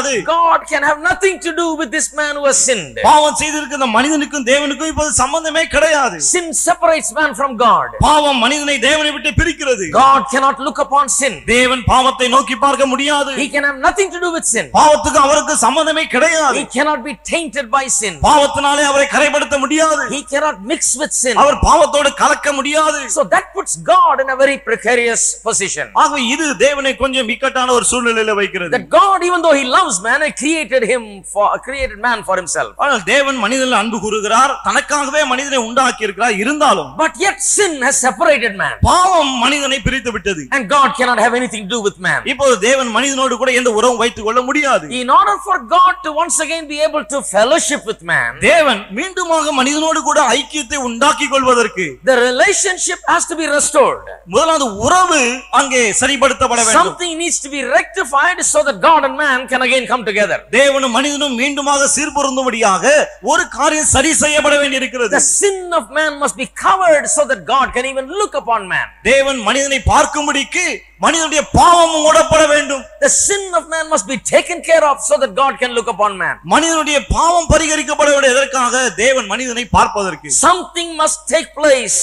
முடியாது. God can have nothing to do with this man who has sinned. பாவம் செய்திருக்கிற அந்த மனிதனுக்கும் தேவனுக்கும் இப்போது சம்பந்தமே கிடையாது. Sin separates man from God. பாவம் மனிதனை தேவனை விட்டு பிரிக்கிறது. God cannot look upon sin. தேவன் பாவத்தை நோக்கி பார்க்க முடியாது. He can have nothing to do with sin. பாவத்துக்கு அவருக்கு சம்பந்தமே கிடையாது. He cannot be tainted by sin. பாவத்தினாலே அவரை கரைப்படுத்த முடியாது. He cannot mix with sin. அவர் பாவத்தோடு கலக்க முடியாது. So that puts God in a very precarious position. ஆகவே இது தேவனை கொஞ்சம் இக்கட்டான ஒரு சூழ்நிலையில வைக்கிறது. That God, even though he loves man, created man for himself. ஆனால் தேவன் மனிதனில் அன்பு கூறுகிறார், தனக்காகவே மனிதனை உண்டாக்கி இருக்கிறார். இருந்தாலும் but yet sin has separated man. பாவம் மனிதனை பிரித்து விட்டது. And God cannot have anything to do with man. இப்போது தேவன் மனிதனோடு கூட எந்த உறவும் வைத்துக் கொள்ள முடியாது. In order for God to once again be able to fellowship with man, தேவன் மீண்டுமாக மனிதனோடு கூட ஐக்கியத்தை உண்டாக்கிக் கொள்வதற்கு the relationship has to be restored. முதலாவது உறவு அங்கே சரிப்படுத்தப்பட வேண்டும். Something needs to be rectified so that God and man can again come together. தேவனும் மனிதனும் மீண்டுமாக சீர்பொருந்தும்படியாக ஒரு காரியம் சரி செய்யப்பட வேண்டியிருக்கிறது. The sin of man must be covered so that God can even look upon man. தேவன் மனிதனை பார்க்கும்படிக்கு மனிதனுடைய பாவமும் மூடப்பட வேண்டும். The sin of man must be taken care of so that God can look upon man. மனிதனுடைய பாவம் பரிகரிக்கப்பட வேண்டும். எதற்காக? தேவன் மனிதனை பார்ப்பதற்கு. Something must take place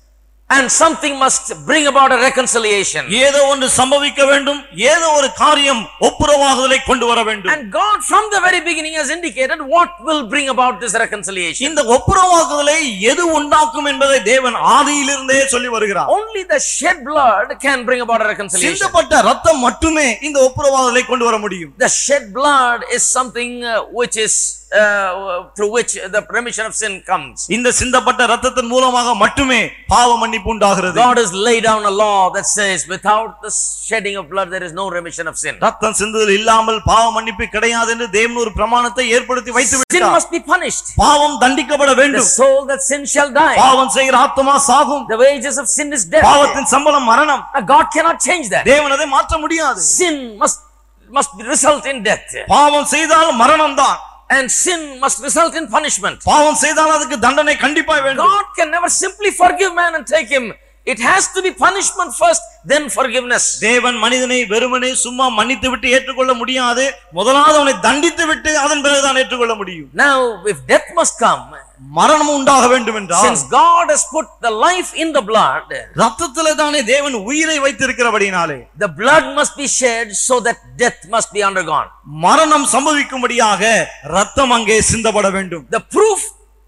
and something must bring about a reconciliation. ஏதோ ஒன்று சம்பவிக்க வேண்டும், ஏதோ ஒரு காரியம் ஒப்புரவாகுதலை கொண்டு வர வேண்டும். And God from the very beginning has indicated what will bring about this reconciliation. இந்த ஒப்புரவாகுதலை எது உண்டாக்கும் என்பதை தேவன் ஆதியிலிருந்தே சொல்லி வருகிறார். Only the shed blood can bring about a reconciliation. சிந்தப்பட்ட இரத்தம் மட்டுமே இந்த ஒப்புரவாகுதலை கொண்டு வர முடியும். The shed blood is something which is through which the remission of sin comes. இந்த சிந்தப்பட்ட இரத்தத்தின் மூலமாக மட்டுமே பாவ மன்னிப்பு உண்டாகிறது. God has laid down a law that says without the shedding of blood there is no remission of sin. இரத்தம் சிந்துதல் இல்லாமல் பாவ மன்னிப்பு கிடையாது என்று தேவன் ஒரு பிரமாணத்தை ஏற்படுத்தி வைத்து விட்டார். Sin must be punished. பாவம் தண்டிக்கப்பட வேண்டும். The soul that sins shall die. பாவம் செய்கிற ஆத்துமா சாகும். The wages of sin is death. பாவத்தின் சம்பளம் மரணம். God cannot change that. தேவன் அதை மாற்ற முடியாது. Sin must result in death. பாவம் செய்தால் மரணம் தான். And sin must result in punishment. பாவம் செய்தால் அதுக்கு தண்டனை கண்டிப்பாய் வேண்டும். God can never simply forgive man and take him. It has to be punishment first, then forgiveness. தேவன் மனிதனை வெறுமனே சும்மா மன்னித்து விட்டு ஏற்றுக்கொள்ள முடியாது. முதலாவது அவனை தண்டித்து விட்டு அதன் பிறகுதான் ஏற்றுக்கொள்ள முடியும். Now if death must come, மரணம் உண்டாக வேண்டும் என்றால், since God has put the life in the blood, இரத்தத்திலே தானே தேவன் உயிரை வைத்திருக்கிறபடினாலே the blood must be shed so that death must be undergone. மரணம் சம்பவிக்கும்படியாக இரத்தம் அங்கே சிந்தப்பட வேண்டும். The proof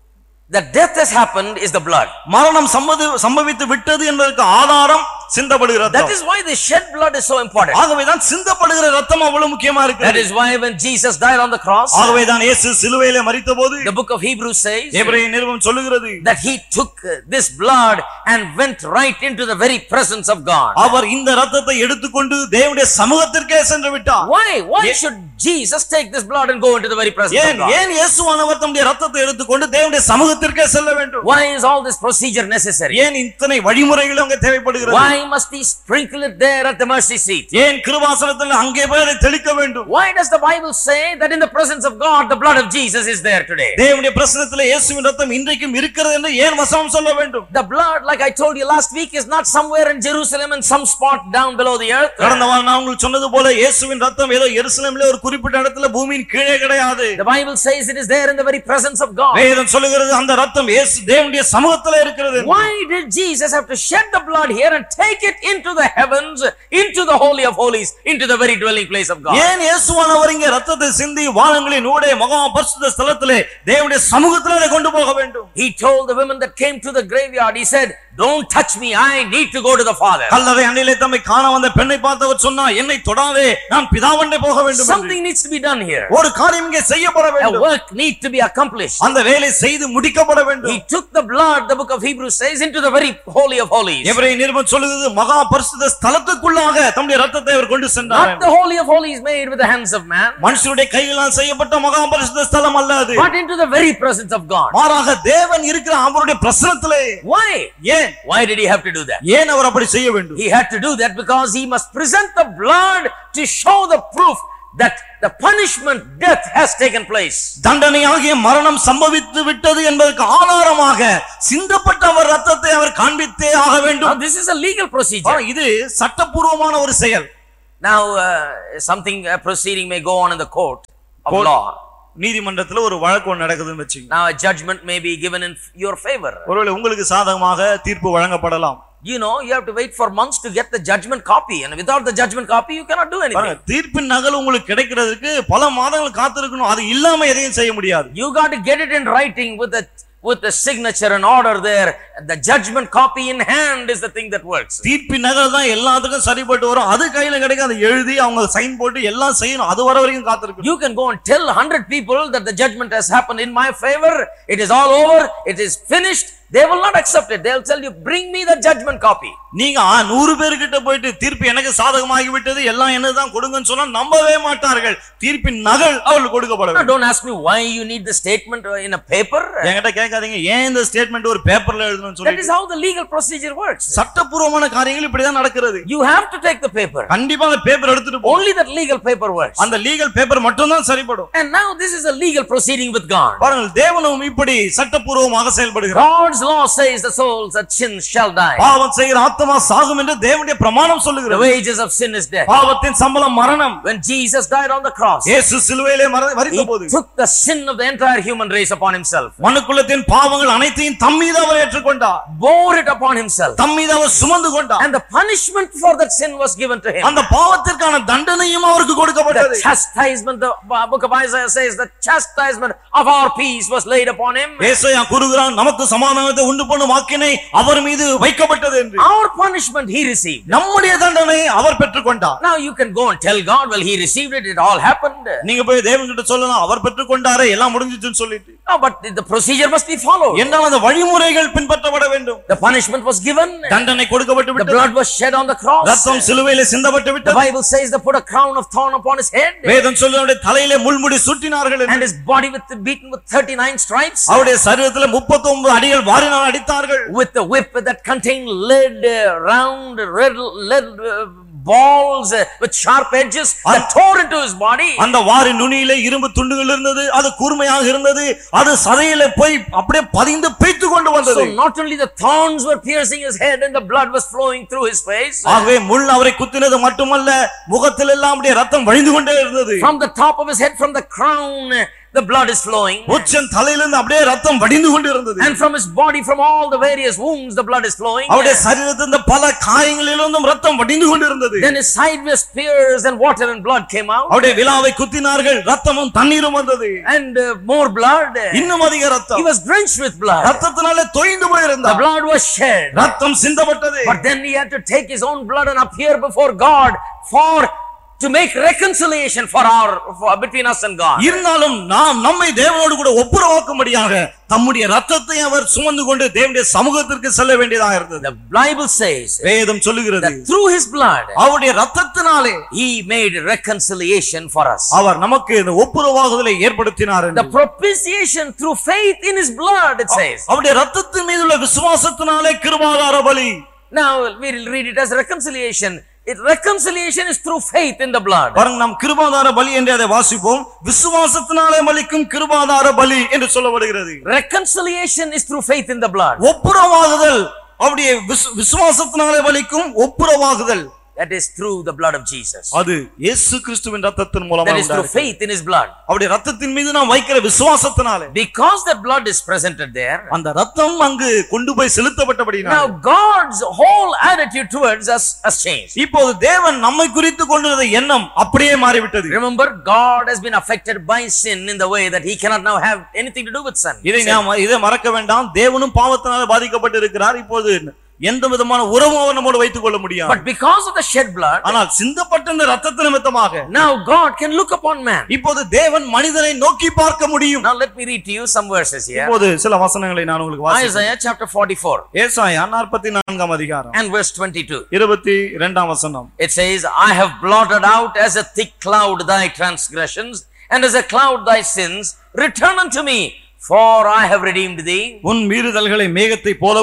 that death has happened is the blood. மரணம் சம்பவித்து விட்டது என்பதற்கு ஆதாரம் சிந்தப்படுகிற இரத்தம். That is why the shed blood is so important. ஆகவேதான் சிந்தப்படுகிற இரத்தம் அவ்வளவு முக்கியமா இருக்கு. That is why when Jesus died on the cross, ஆகவேதான் இயேசு சிலுவையிலே மரித்தபோது the book of Hebrews says எபிரேய நிருபம் சொல்லுகிறது that he took this blood and went right into the very presence of God. அவர் இந்த இரத்தத்தை எடுத்துக்கொண்டு தேவனுடைய சமூகத்திற்கே சென்று விட்டார். Why should Jesus take this blood and go into the very presence of God? ஏன் இயேசுவானவர் தம்முடைய இரத்தத்தை எடுத்துக்கொண்டு தேவனுடைய சமூகத்திற்கே செல்ல வேண்டும்? Why is all this procedure necessary? ஏன் இத்தனை வழிமுறைகள் அங்கே தேவைப்படுகிறது? Why must he sprinkle it there at the mercy seat? ஏன் கிருபாசனத்தில் அங்கே போய் அதை தெளிக்க வேண்டும்? Why does the Bible say that in the presence of God the blood of Jesus is there today? தேவனுடைய பிரசன்னத்திலே இயேசுவின் இரத்தம் இன்றைக்கும் இருக்கிறது என்று ஏன் வசனம் சொல்ல வேண்டும்? The blood, like I told you last week, is not somewhere in Jerusalem in some spot down below the earth. கடந்த வாரம் நான் உங்களுக்கு சொன்னது போல இயேசுவின் இரத்தம் ஏதோ எருசலேமிலே ஒரு குறிப்பிட்ட இடத்துல பூமியின் கீழே கிடையாது. The Bible says it is there in the very presence of God. வேதம் சொல்லுகிறது அந்த இரத்தம் இயேசு தேவனுடைய சமூகத்திலே இருக்கிறது. Why did Jesus have to shed the blood here and take it into the heavens, into the holy of holies, into the very dwelling place of God? ஏன் இயேசுவானவர் இங்கே இரத்தத்தை சிந்தி வானங்களின் ஊடே மகா பரிசுத்த ஸ்தலத்திலே தேவனுடைய சமூகத்திலே கொண்டு போக வேண்டும்? He told the women that came to the graveyard, he said, don't touch me, I need to go to the Father. கல்லறை அண்டையிலே தம்மை காண வந்த பெண்ணை பார்த்தவர் சொன்னார், என்னை தொடாதே, நான் பிதாவண்டே போக வேண்டும். Something needs to be done here. ஒரு காரியம் இங்கே செய்யப்பட வேண்டும். A work needs to be accomplished. அந்த வேலை செய்து முடிக்கப்பட வேண்டும். He took the blood, the book of Hebrews says, into the very holy of holies. எபிரேய நிருபம் சொல்லுகிறது மகா பரிசுத்த ஸ்தலத்துக்குள்ளாக தம்முடைய இரத்தத்தை அவர் கொண்டு சென்றார். Not the holy of holies made with the hands of man. மனுஷருடைய கைகளால் செய்யப்பட்ட மகா பரிசுத்த ஸ்தலம் அல்ல அது. But into the very presence of God. மாறாக தேவன் இருக்கிற அவருடைய பிரசன்னத்திலே. Why? ஏன்? Why did he have to do that? ஏன் அவர் அப்படி செய்ய வேண்டும்? He had to do that because he must present the blood to show the proof that the punishment, death has taken place. தண்டனையாகிய மரணம் சம்பவித்து விட்டது என்பதற்கு ஆதாரமாக சிந்தப்பட்ட அவர் இரத்தத்தை அவர் காண்பித்தே ஆக வேண்டும். Now this is a legal procedure. இது சட்டபூர்வமான ஒரு செயல். Now something proceeding may go on in the court of law. நீதிமன்றத்துல ஒரு வழக்கு நடக்குதுன்னு வெச்சீங்க. Now a judgment may be given in your favor. ஒருவேளை உங்களுக்கு சாதகமாக தீர்ப்பு வழங்கப்படலாம். You know, you have to wait for months to get the judgment copy, and without the judgment copy you cannot do anything. தீர்ப்பின் நகல் உங்களுக்கு கிடைக்கிறதுக்கு பல மாதங்கள் காத்திருக்கணும். அது இல்லாம எதையும் செய்ய முடியாது. You got to get it in writing with the signature and order there. The judgment copy in hand is the thing that works. தீர்ப்பின் நகல் தான் எல்லாத்துக்கும் சரிப்பட்டு வரும். அது கையில கிடைக்கும். அதை எழுதி அவங்க சைன் போட்டு எல்லாம் செய்யணும். அது வர வரைக்கும் காத்திருக்கணும். You can go and tell 100 people that the judgment has happened in my favor. It is all over. It is finished. They will not accept it. They will tell you, bring me the judgment copy. நீங்க 100 பேர்கிட்ட போயிட்டு தீர்ப்பு எனக்கு சாதகமாகி விட்டது எல்லாம் என்னதான் கொடுங்கன்னு சொன்னா நம்பவே மாட்டார்கள். தீர்ப்பின் நகல் அவங்களுக்கு கொடுக்கப்பட வேண்டும். Don't ask me why you need the statement in a paper. என்கிட்ட கேட்காதீங்க ஏன் இந்த ஸ்டேட்மென்ட் ஒரு பேப்பர்ல எழுதணும்னு சொல்லி. That is how the legal procedure works. சட்டபூர்வமான காரியங்கள் இப்படி தான் நடக்கிறது. You have to take the paper. கண்டிப்பா அந்த பேப்பர் எடுத்துட்டு போ. Only that legal paper works. அந்த லீகல் பேப்பர் மட்டும் தான் சரிப்படும். And now this is a legal proceeding with God. பாருங்கள் தேவனும் இப்படி சட்டபூர்வமாக செயல்படுகிறார். God's law says the souls that sin shall die. பாவம் செய்கிற ஆத்துமா சாகும் என்று தேவனுடைய பிரமாணம் சொல்லுகிறது. The wages of sin is death. பாவத்தின் சம்பளம் மரணம். When Jesus died on the cross, இயேசு சிலுவையிலே மரித்தபோது he took the sin of the entire human race upon himself. மனுக்குலத்தின் பாவங்கள் அனைத்தையும் தம்மீது அவர் ஏற்றுக்கொண்டார். Bore it upon himself. தம்மீது அவர் சுமந்து கொண்டார். And the punishment for that sin was given to him. அந்த பாவத்திற்கான தண்டனையும் அவருக்கு கொடுக்கப்பட்டது. The chastisement, the book of Isaiah says, the chastisement of our peace was laid upon him. ஏசாயா கூறுகிறான் நமக்கு சமாதானத்தை உண்டு பண்ணும் ஆக்கினை அவர் மீது வைக்கப்பட்டது என்று. Our punishment he received. நம்முடைய தண்டனை அவர் பெற்றுக்கொண்டார். Now you can go and tell God, well he received it, it all happened. நீங்க போய் தேவன்கிட்ட சொல்லலாம் அவர் பெற்றுக்கொண்டாரே எல்லாம் முடிஞ்சிச்சுன்னு சொல்லிட்டு. No, but the procedure must be followed. என்றால் அந்த வழிமுறைகள் பின்பற்றப்பட வேண்டும். The punishment was given. தண்டனை கொடுக்கப்பட்டு விட்டது. The blood was shed on the cross. ரத்தம் சிலுவையிலே சிந்தப்பட்டு விட்டது. The Bible says they put a crown of thorn upon his head. வேதம் சொல்லுது அவருடைய தலையிலே முள்முடி சுட்டினார்கள் என்று. And his body beaten with 39 stripes. அவருடைய சரீரத்திலே 39 அடிகள் வாரினால் அடித்தார்கள். With the whip that contained lead, round lead balls with sharp edges that tore into his body. அந்த வாரி நுனியிலே இரும்பு துண்டுகள் இருந்தது. அது கூர்மையாக இருந்தது. அது சதையிலே போய் அப்படியே பதிந்து பிய்த்து கொண்டு வந்தது. So not only the thorns were piercing his head and the blood was flowing through his face. ஆகவே முள் அவரை குத்தினது மட்டுமல்ல முகத்தில் எல்லாம் அப்படியே ரத்தம் வழிந்து கொண்டே இருந்தது. From the top of his head, from the crown, the blood is flowing. உச்சன் தலையிலிருந்து அப்படியே ரத்தம் வடிந்து கொண்டு இருந்தது. And from his body, from all the various wounds, the blood is flowing. அவருடைய சரீரத்தின் பல காயங்களிலிருந்தும் ரத்தம் வடிந்து கொண்டு இருந்தது. Then his side was pierced and water and blood came out. அவருடைய விலாவை குத்தினார்கள் ரத்தமும் தண்ணீரும் வந்தது. And more blood. இன்னும் அதிக ரத்தம். He was drenched with blood. ரத்தத்தினாலே தோய்ந்து போயிருந்தார். The blood was shed. ரத்தம் சிந்தப்பட்டது. But then he had to take his own blood and appear before God to make reconciliation between us and God. இருந்தாலும் நாம் நம்மை தேவனோடு கூட ஒப்புரவாக்கும்படியாக தம்முடைய ரத்தத்தை அவர் சுமந்து கொண்டு தேவனுடைய சமூகத்திற்கு செல்ல வேண்டியதாக இருந்தது. The Bible says, வேதம் சொல்லுகிறது, that through his blood, அவருடைய ரத்தத்தினாலே he made reconciliation for us. அவர் நமக்கு இந்த ஒப்புரவாகுதலை ஏற்படுத்தினார். The propitiation through faith in his blood, it says. அவருடைய ரத்தத்தின் மீதுள்ள விசுவாசத்தினாலே கிருபாதார பலி. Now we will read it as reconciliation. Reconciliation is through faith in the blood. பாருங்க நாம் கிருபாதார பலி என்று அதை வாசிப்போம். விசுவாசத்தினாலே மலிக்கும் கிருபாதார பலி என்று சொல்லப்படுகிறது. Reconciliation is through faith in the blood. ஒப்புரவாகுதல் அவருடைய விசுவாசத்தினாலே மலிக்கும் ஒப்புரவாகுதல். That is through the blood of Jesus. அது இயேசு கிறிஸ்துவின் இரத்தத்தின் மூலமாக That is through faith in his blood. அவருடைய இரத்தத்தின் மீது நாம் வைக்கிற விசுவாசத்தினாலே. Because that blood is presented there. அந்த இரத்தம் அங்கு கொண்டு போய் செலுத்தப்பட்டபடியால். Now God's whole attitude towards us has changed. இப்போது தேவன் நம்மை குறித்து கொண்டிருந்த எண்ணம் அப்படியே மாறிவிட்டது. Remember, God has been affected by sin in the way that he cannot now have anything to do with sin. இதை மறக்க வேண்டாம். தேவனும் பாவத்தினால் பாதிக்கப்பட்டு இருக்கிறார். இப்போது எந்த விதமான உறவும் அவர் நம்மோடு வைத்துக் கொள்ள முடியாது. But because of the shed blood, ஆனால் சிந்தப்பட்ட இந்த இரத்தத்தின் நிமித்தமாக now God can look upon man. இப்போது தேவன் மனிதனை நோக்கி பார்க்க முடியும். Now let me read to you some verses here. இப்போது சில வசனங்களை நான் உங்களுக்கு வாசிக்கிறேன். Isaiah chapter 44. ஏசாயா 44ஆம் அதிகாரம் and verse 22. 22ஆம் வசனம். It says, I have blotted out as a thick cloud thy transgressions, and as a cloud thy sins. Return unto me, for I have redeemed thee. உன் மீறுதல்களை மேகத்தை போலவும்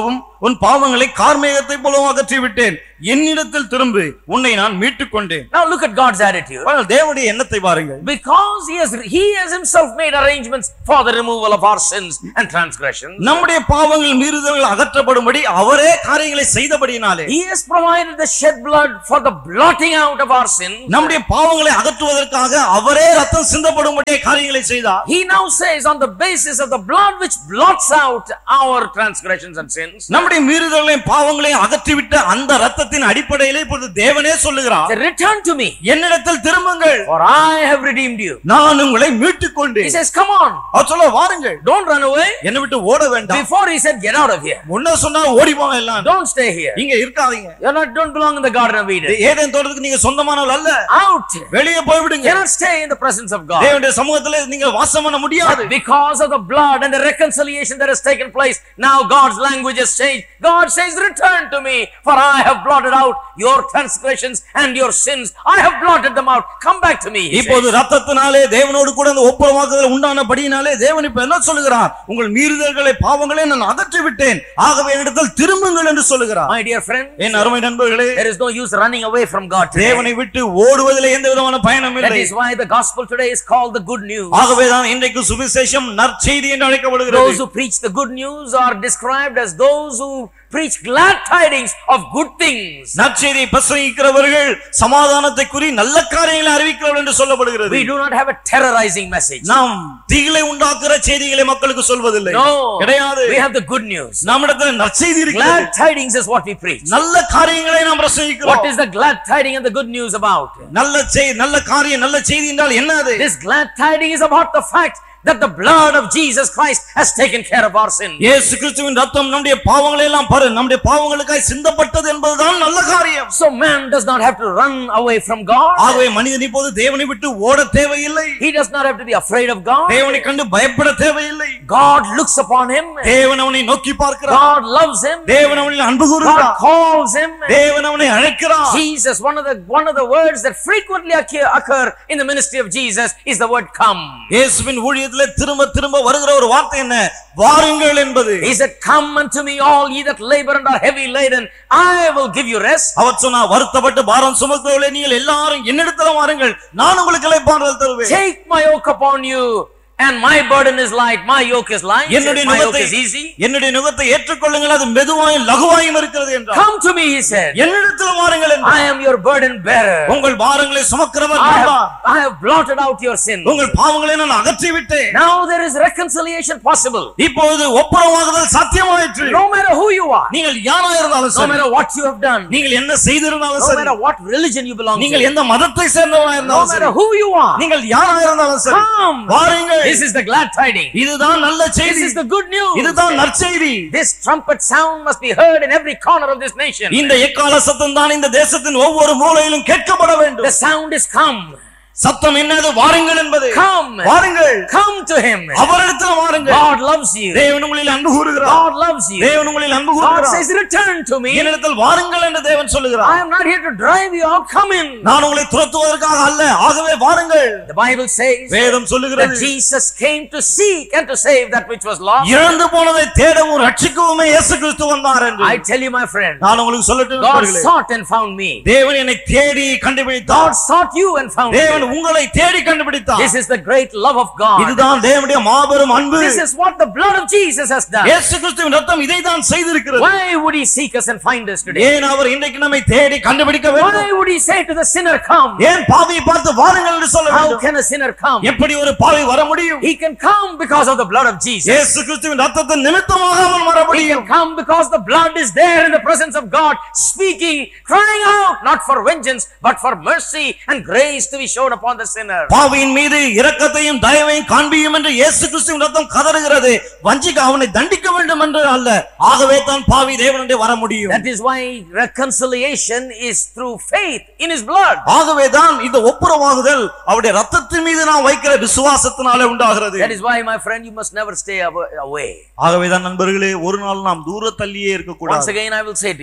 உன் பாவங்களை கார்மேகத்தை போல அகற்றி விட்டேன், என்னிடத்தில் திரும்பு, உன்னை நான் மீட்டுக் கொண்டேன். Now look at God's attitude. தேவனுடைய எண்ணத்தை பாருங்கள். Because he has himself made arrangements for the removal of our sins and transgressions. நம்முடைய பாவங்கள் மீறுதல்கள் அகற்றப்படும்படி அவரே காரியங்களை செய்தபடியினாலே He has provided the shed blood for the blotting out of our sins. நம்முடைய பாவங்களை அகற்றுவதற்காக அவரே ரத்தம் சிந்தப்படும்படி காரியங்களை செய்தார். He now says, on the basis of the blood which blots out our transgressions and sins, நம்முடைய மீறுதல்களையும் பாவங்களையும் அகற்றிவிட்ட அந்த ரத்தத்தின் அடிப்படையிலே இப்பொழுது தேவனே சொல்லுகிறார், return to me, என்னிடத்தில் திரும்புங்கள், for I have redeemed you. நான் உங்களை மீட்டுக் கொண்டேன். He says, come on, அவர் சொல்ல வாருங்கள், don't run away. என்னை விட்டு ஓட வேண்டாம். Before he said, get out of here, முன்ன சொன்னா ஓடி போங்க எல்லாம், don't stay here, இங்க இருக்காதீங்க, don't belong in the garden of Eden. Eden தோட்டத்துக்கு நீங்க சொந்தமானவர்கள் அல்ல, out, வெளியே போய் விடுங்க. cannot stay in the presence of God. தேவனுடைய சமூகத்திலே நீங்க வாசம் பண்ண முடியாது. Because of the blood and the reconciliation that has taken place, now God's language has changed. God says, return to me, for I have blotted out your transgressions and your sins. I have blotted them out. Come back to me. இப்போது ரத்தத்தினாலே தேவனோடு கூட அந்த ஒப்புரவாக்குதல் உண்டானபடியினாலே தேவன் இப்ப என்ன சொல்லுகிறார்? உங்கள் மீறுதல்களை பாவங்களை நான் அகற்றி விட்டேன், ஆகவே என்னிடத்தில் திரும்புங்கள் என்று சொல்லுகிறார். My dear friend, என் அருமை நண்பர்களே, there is no use running away from God today. தேவனை விட்டு ஓடுவதிலே எந்த விதமான பயனும் இல்லை. That is why the gospel today is called the good news. ஆகவே தான் இன்றைக்கு சுவிசேஷம் நற்செய்தி என்று அழைக்கப்படுகிறது. Those who preach the good news are described as those who preach glad tidings of good things. நற்செய்தியை பிரசங்கிக்கிறவர்கள் சமாதானத்தை குறி நல்ல காரியங்களை அறிவிக்கிறவர்கள் என்று சொல்லப்படுகிறது. We do not have a terrorizing message. நாம் திகிலை உண்டாக்குற செய்திகளை மக்களுக்கு சொல்வதில்லை. No, கிடையாது. we have the good news. நம்மிடத்தில் நற்செய்தி இருக்கிறது. Glad tidings is what we preach. நல்ல காரியங்களை நாம் பிரசங்கிக்கிறோம். What is the glad tiding and the good news about? நல்ல காரியம், நல்ல செய்தி என்றால் என்ன அது? This glad tiding is about the fact that the blood of Jesus Christ has taken care of our sin. இயேசு கிறிஸ்துவின் ரத்தம் நம்முடைய பாவங்களை எல்லாம் நம்முடைய பாவங்களுக்காய் சிந்தப்பட்டது என்பதுதான் நல்ல காரியம். So man does not have to run away from God. ஆகவே மனிதன் இப்போது தேவனை விட்டு ஓட தேவையில்லை. He does not have to be afraid of God. தேவனை கண்டு பயப்பட தேவையில்லை. God looks upon him. தேவன் அவனை நோக்கி பார்க்கிறார். God loves him. தேவன் அவனில் அன்பு கூறுகிறார். God calls him. தேவன் அவனை அழைக்கிறார். Jesus, one of the words that frequently occur in the ministry of Jesus is the word come. இயேசுவின் ஊழியத்திலே திரும்ப திரும்ப வருகிற ஒரு வார்த்தை என்ன? வாருங்கள் என்பது. He said, come unto me all ye that labor and are heavy laden, I will give you rest. அவர் சொன்னார், வருத்தப்பட்டு பாரம் சுமக்கிறவர்களே நீங்கள் எல்லாரும் என்னிடத்தில் வாருங்கள், நான் உங்களுக்கு இளைப்பாறுதல் தருவேன். Take my yoke upon you, and my burden is light, my yoke is light, my yoke is easy. என்னுடைய நுகத்தை ஏற்றுக்கொள்ளுங்கள், அது மெதுவாயும் லகுவாயும் இருக்கிறது என்றார். Come to me, he said. என்னிடத்தில் வாருங்கள் என்றார். I am your burden bearer. உங்கள் பாரங்களை சுமக்கிறவர் நான். I have blotted out your sins. உங்கள் பாவங்களை நான் அகற்றி விட்டேன். Now there is reconciliation possible. இப்பொழுது ஒப்புரவாகுதல் சாத்தியமாயிற்று. No matter who you are, நீங்கள் யாராக இருந்தாலும் சரி, no matter what you have done, நீங்கள் என்ன செய்திருந்தாலும் no சரி, matter what religion you belong to, நீங்கள் எந்த மதத்தை சேர்ந்தவராக no இருந்தாலும் matter சரி, who you are, நீங்கள் யாராக இருந்தாலும் சரி, come. வாருங்கள். This is the glad tidings. இதுதான் நல்ல செய்தி. This is the good news. இதுதான் நற்செய்தி. This trumpet sound must be heard in every corner of this nation. இந்த எக்கால சத்தம் தான் இந்த தேசத்தின் ஒவ்வொரு மூலையிலும் கேட்கப்பட வேண்டும். The sound is come. சத்தம் என்னது? வாருங்கள் என்பது. Come. வாருங்கள். Come to him. அவரிடத்தில் வாருங்கள். God loves you. தேவன் உங்களில் அன்பு கூறுகிறார். God loves you. தேவன் உங்களில் அன்பு God கூறுகிறார். says, return to me. என்னிடத்தில் வாருங்கள் என்று தேவன் சொல்லுகிறார். I am not here to drive you out. Come in. நான் உங்களை துரத்துவதற்காக அல்ல, ஆகவே வாருங்கள். The Bible says வேதம் that சொல்லுகிறது, Jesus came to seek and to save that which was lost. இழந்து போனதை தேடவும் ரட்சிக்கவுமே இயேசு கிறிஸ்து வந்தார் என்று. I tell you, my friend, நான் உங்களுக்கு சொல்லட்டும், God sought and found me. தேவன் என்னை தேடி கண்டுபிடித்தார். God sought you and found தேவன் me. உங்களை தேடி கண்டுபிடித்தார். This is the great love of God. இதுதான் தேவனுடைய மாபெரும் அன்பு. This is what the blood of Jesus has done. இயேசு கிறிஸ்துவின் ரத்தம் இதை தான் செய்திருக்கிறது. Why would he seek us and find us today? ஏன் அவர் இன்றைக்கு நம்மை தேடி கண்டுபிடிக்க வேண்டும்? Why would he say to the sinner, come? ஏன் பாவியை பார்த்து வாருங்கள் என்று சொல்ல How வேண்டும்? can a sinner come? எப்படி ஒரு பாவி வர முடியும்? He can come because of the blood of Jesus. இயேசு கிறிஸ்துவின் ரத்தத்தின் நிமித்தமாக அவன் வர He can முடியும். come because the blood is there in the presence of God, speaking, crying out, not for vengeance, but for mercy and grace to be shown upon the sinner. பாவியின் மீது இரக்கத்தையும் தயவையும் காண்பியும் என்று இயேசு கிறிஸ்துவின் ரத்தம் கதறுகிறது. வஞ்சிக்க அவனை தண்டிக்க வேண்டும் என்று அல்ல, ஆகவே தான் பாவி தேவனுடைய வர முடியும். That is why reconciliation is through faith in his blood. ஆகவே தான் இந்த ஒப்புரவாகுதல் அவருடைய ரத்தத்தின் மீது நாம் வைக்கிற விசுவாசத்தினாலே உண்டாகிறது. That is why, my friend, you must never stay away. ஆகவே தான் நண்பர்களே, ஒரு நாள் நாம் தூர தள்ளியே இருக்க கூடாது. Once again I will say to you,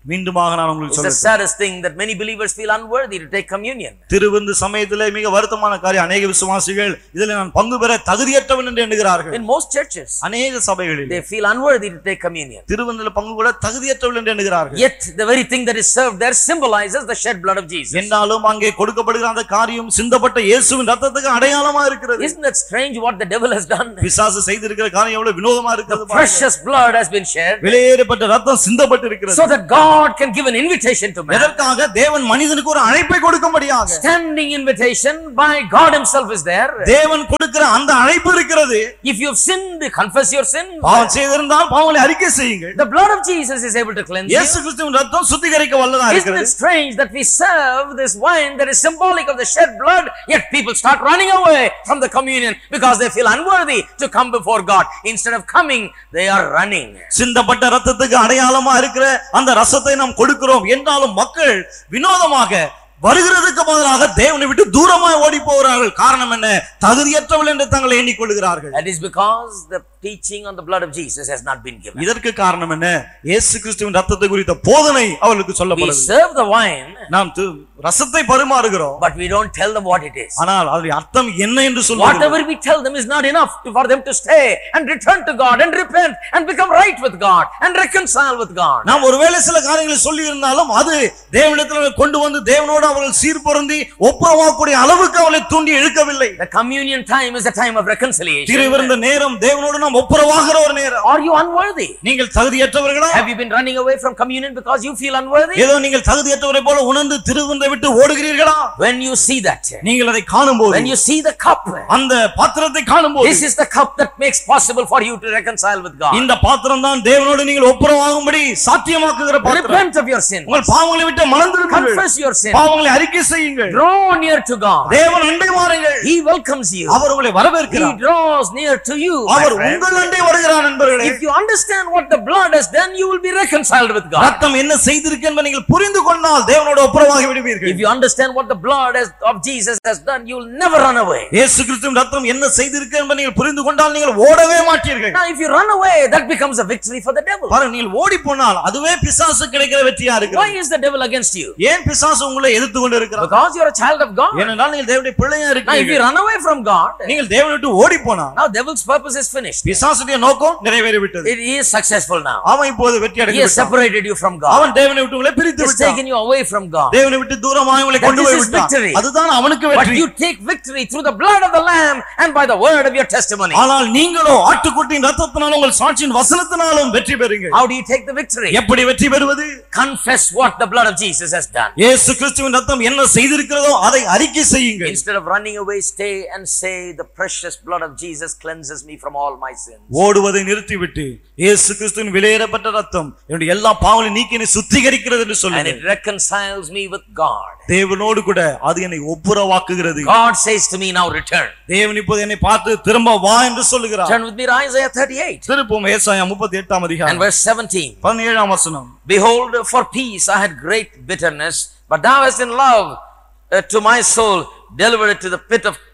மீண்டுமாக நான் உங்களுக்கு It's the சொல்றேன், saddest thing that many believers feel unworthy to take communion. திருவிருந்து சமயத்திலே மிக வருத்தமான காரியம், அநேக விசுவாசிகள் இதில் நான் பங்கு பெற தகுதியற்றவன் என்று எண்ணுகிறார்கள். In most churches, அநேக சபைகளில் they feel unworthy to take communion. திருவிருந்தில் பங்கு கொள்ள தகுதியற்றவன் என்று எண்ணுகிறார்கள். Yet the very thing that is served there symbolizes the shed blood of Jesus. என்னாலும் அங்கே கொடுக்கப்படுகிற அந்த காரியம் சிந்தப்பட்ட இயேசுவின் ரத்தத்துக்கு அடையாளமா இருக்கிறது. Isn't that strange what the devil has done? பிசாசு செய்திருக்கிற காரியம் எவ்வளவு வினோதமா இருக்கிறது. The precious blood has been shed விலையேறப்பட்ட ரத்தம் சிந்தப்பட்டு இருக்கிறது. so that God can give an invitation to man. எதற்காக? தேவன் மனிதனுக்கு ஒரு அழைப்பை கொடுக்கும்படியாக. Standing invitation by God himself is there. தேவன் கொடுக்கிற அந்த அழைப்பு இருக்கிறது. If you have sinned, confess your sin. பாவம் செய்திருந்தால் பாவங்களை அறிக்கை செய்யுங்கள். The blood of Jesus is able to cleanse you. இயேசு கிறிஸ்துவின் ரத்தம் சுத்திகரிக்க வல்லதா Isn't இருக்கிறது. it strange that we serve this wine that is symbolic of the shed blood, yet people start running away from the communion because they feel unworthy to come before God. Instead of coming, they are running. சிந்தப்பட்ட ரத்தத்துக்கு அடையாளமா இருக்கிற அந்த ரசத்தை நாம் கொடுக்கிறோம் என்றாலும் மக்கள் வினோதமாக வருகிறதுக்கு பதிலாக தேவனை விட்டு தூரமாய் ஓடி போகிறார்கள். காரணம் என்ன? தகுதியற்றவர்கள் என்று தங்களை எண்ணிக்கொள்கிறார்கள். That is because the teaching on the blood of Jesus has not been given. இதற்கு காரணம் என்ன? இயேசு கிறிஸ்துவின் ரத்தத்தை குறித்த போதனை அவர்களுக்கு We சொல்லப்படுது. serve the wine, நாம் ரசத்தை பரிமாறுகிறோம், but we don't tell them what it is. ஆனால் அதனுடைய அர்த்தம் என்ன என்று சொல்லுவோம். Whatever we tell them is not enough for them to stay and return to God and repent and become right with God and reconcile with God. நாம் ஒருவேளை சில காரியங்களை சொல்லி இருந்தாலும் அது தேவனிடத்தில் கொண்டு வந்து தேவனோடு அவர்கள் சீர்பொருந்தி ஒப்புரவாகக்கூடிய அளவுக்கு அவளை தூண்டி இழுக்கவில்லை. The communion time is a time of reconciliation. திருவிருந்த நேரம் தேவனோடு நாம் ஒப்புரவாகிற ஒரு நேரம். Are you unworthy? நீங்கள் தகுதியற்றவர்களா? Have you been running away from communion because you feel unworthy? ஏதோ நீங்கள் தகுதியற்றவரை போல உணர்ந்து திருவிருந்தை விட்டு ஓடுகிறீர்களா? When you see that, நீங்கள் அதை காணும்போது, when you see the cup, அந்த பாத்திரத்தை காணும்போது, this is the cup that makes possible for you to reconcile with God. இந்த பாத்திரம் தான் தேவனோடு நீங்கள் ஒப்புரவாகும்படி சாத்தியமாக்குகிற பாத்திரம். Repent of your sin. உங்கள் பாவங்களை விட்டு மனம் திரும்புங்கள். Confess your sin. பாவங்களை அறிக்கை செய்யுங்கள். Draw near to God. தேவன் அண்டை வாருங்கள். He welcomes you. அவர் உங்களை வரவேற்கிறார். He draws near to you. அவர் உங்கள் அண்டை வருகிறார் நண்பர்களே. If you understand what the blood has done, you will be reconciled with God. ரத்தம் என்ன செய்திருக்கு என்பதை நீங்கள் புரிந்து கொண்டால் தேவனோடு ஒப்புரவாகி விடுவீர்கள். If you understand what the blood of Jesus has done, you will never run away. இயேசு கிறிஸ்துவின் ரத்தம் என்ன செய்திருக்கு என்பதை நீங்கள் புரிந்து கொண்டால் நீங்கள் ஓடவே மாட்டீர்கள். Now if you run away, that becomes a victory for the devil. பாருங்க, நீங்கள் ஓடி போனால் அதுவே பிசாசு கிடைக்கிற வெற்றியா இருக்கு. Why is the devil against you? ஏன் பிசாசு உங்களை எதிர்த்து கொண்டு இருக்கிறார்? Because you are a child of God. ஏனென்றால் நீங்கள் தேவனுடைய பிள்ளையா Now if you இருக்கீங்க. run away from God, நீங்கள் தேவனை விட்டு ஓடி போனால் now devil's purpose is finished. பிசாசுடைய நோக்கம் நிறைவேறி விட்டது. It is successful now. அவன் இப்போது வெற்றி He அடைந்து has விட்டான். separated you from God. அவன் தேவனை விட்டு உங்களை பிரித்து He has விட்டான். taken you away from God. தேவனை விட்டு தூரமாக உங்களை கொண்டு That is போய் his விட்டான். victory. அதுதான் அவனுக்கு But வெற்றி. you take victory through the blood of the Lamb and by the word of your testimony. ஆனால் நீங்களோ ஆட்டுக்குட்டியின் ரத்தத்தினாலும் உங்கள் சாட்சியின் வசனத்தினாலும் வெற்றி பெறுங்கள். How do you take the victory? எப்படி வெற்றி பெறுவது? Confess what the blood of Jesus has done. இயேசு கிறிஸ்துவின் ரத்தம் என்ன செய்திருக்கிறதோ அதை அறிக்கை செய்யுங்கள். Instead of running away, stay and say the precious blood of Jesus cleanses me from all my sins. ஓடுவதை நிறுத்திவிட்டு இயேசு கிறிஸ்துவின் விலையேறப்பட்ட ரத்தம் என்னுடைய எல்லா பாவங்களையும் நீக்கி என்னை சுத்திகரிக்கிறது என்று And சொல்லுங்கள். it reconciles me with God. தேவனோடு கூட அது என்னை ஒப்புரவாக்குகிறது. God says to me, now return. தேவன் இப்போது என்னை பார்த்து திரும்ப வா என்று சொல்லுகிறார். Turn with me to Isaiah 38 திருப்போம் ஏசாயா 38 and அதிகாரம் verse 17. 17 வசனம். Behold, for peace I had great bitterness, but thou hast in love to my soul delivered it to the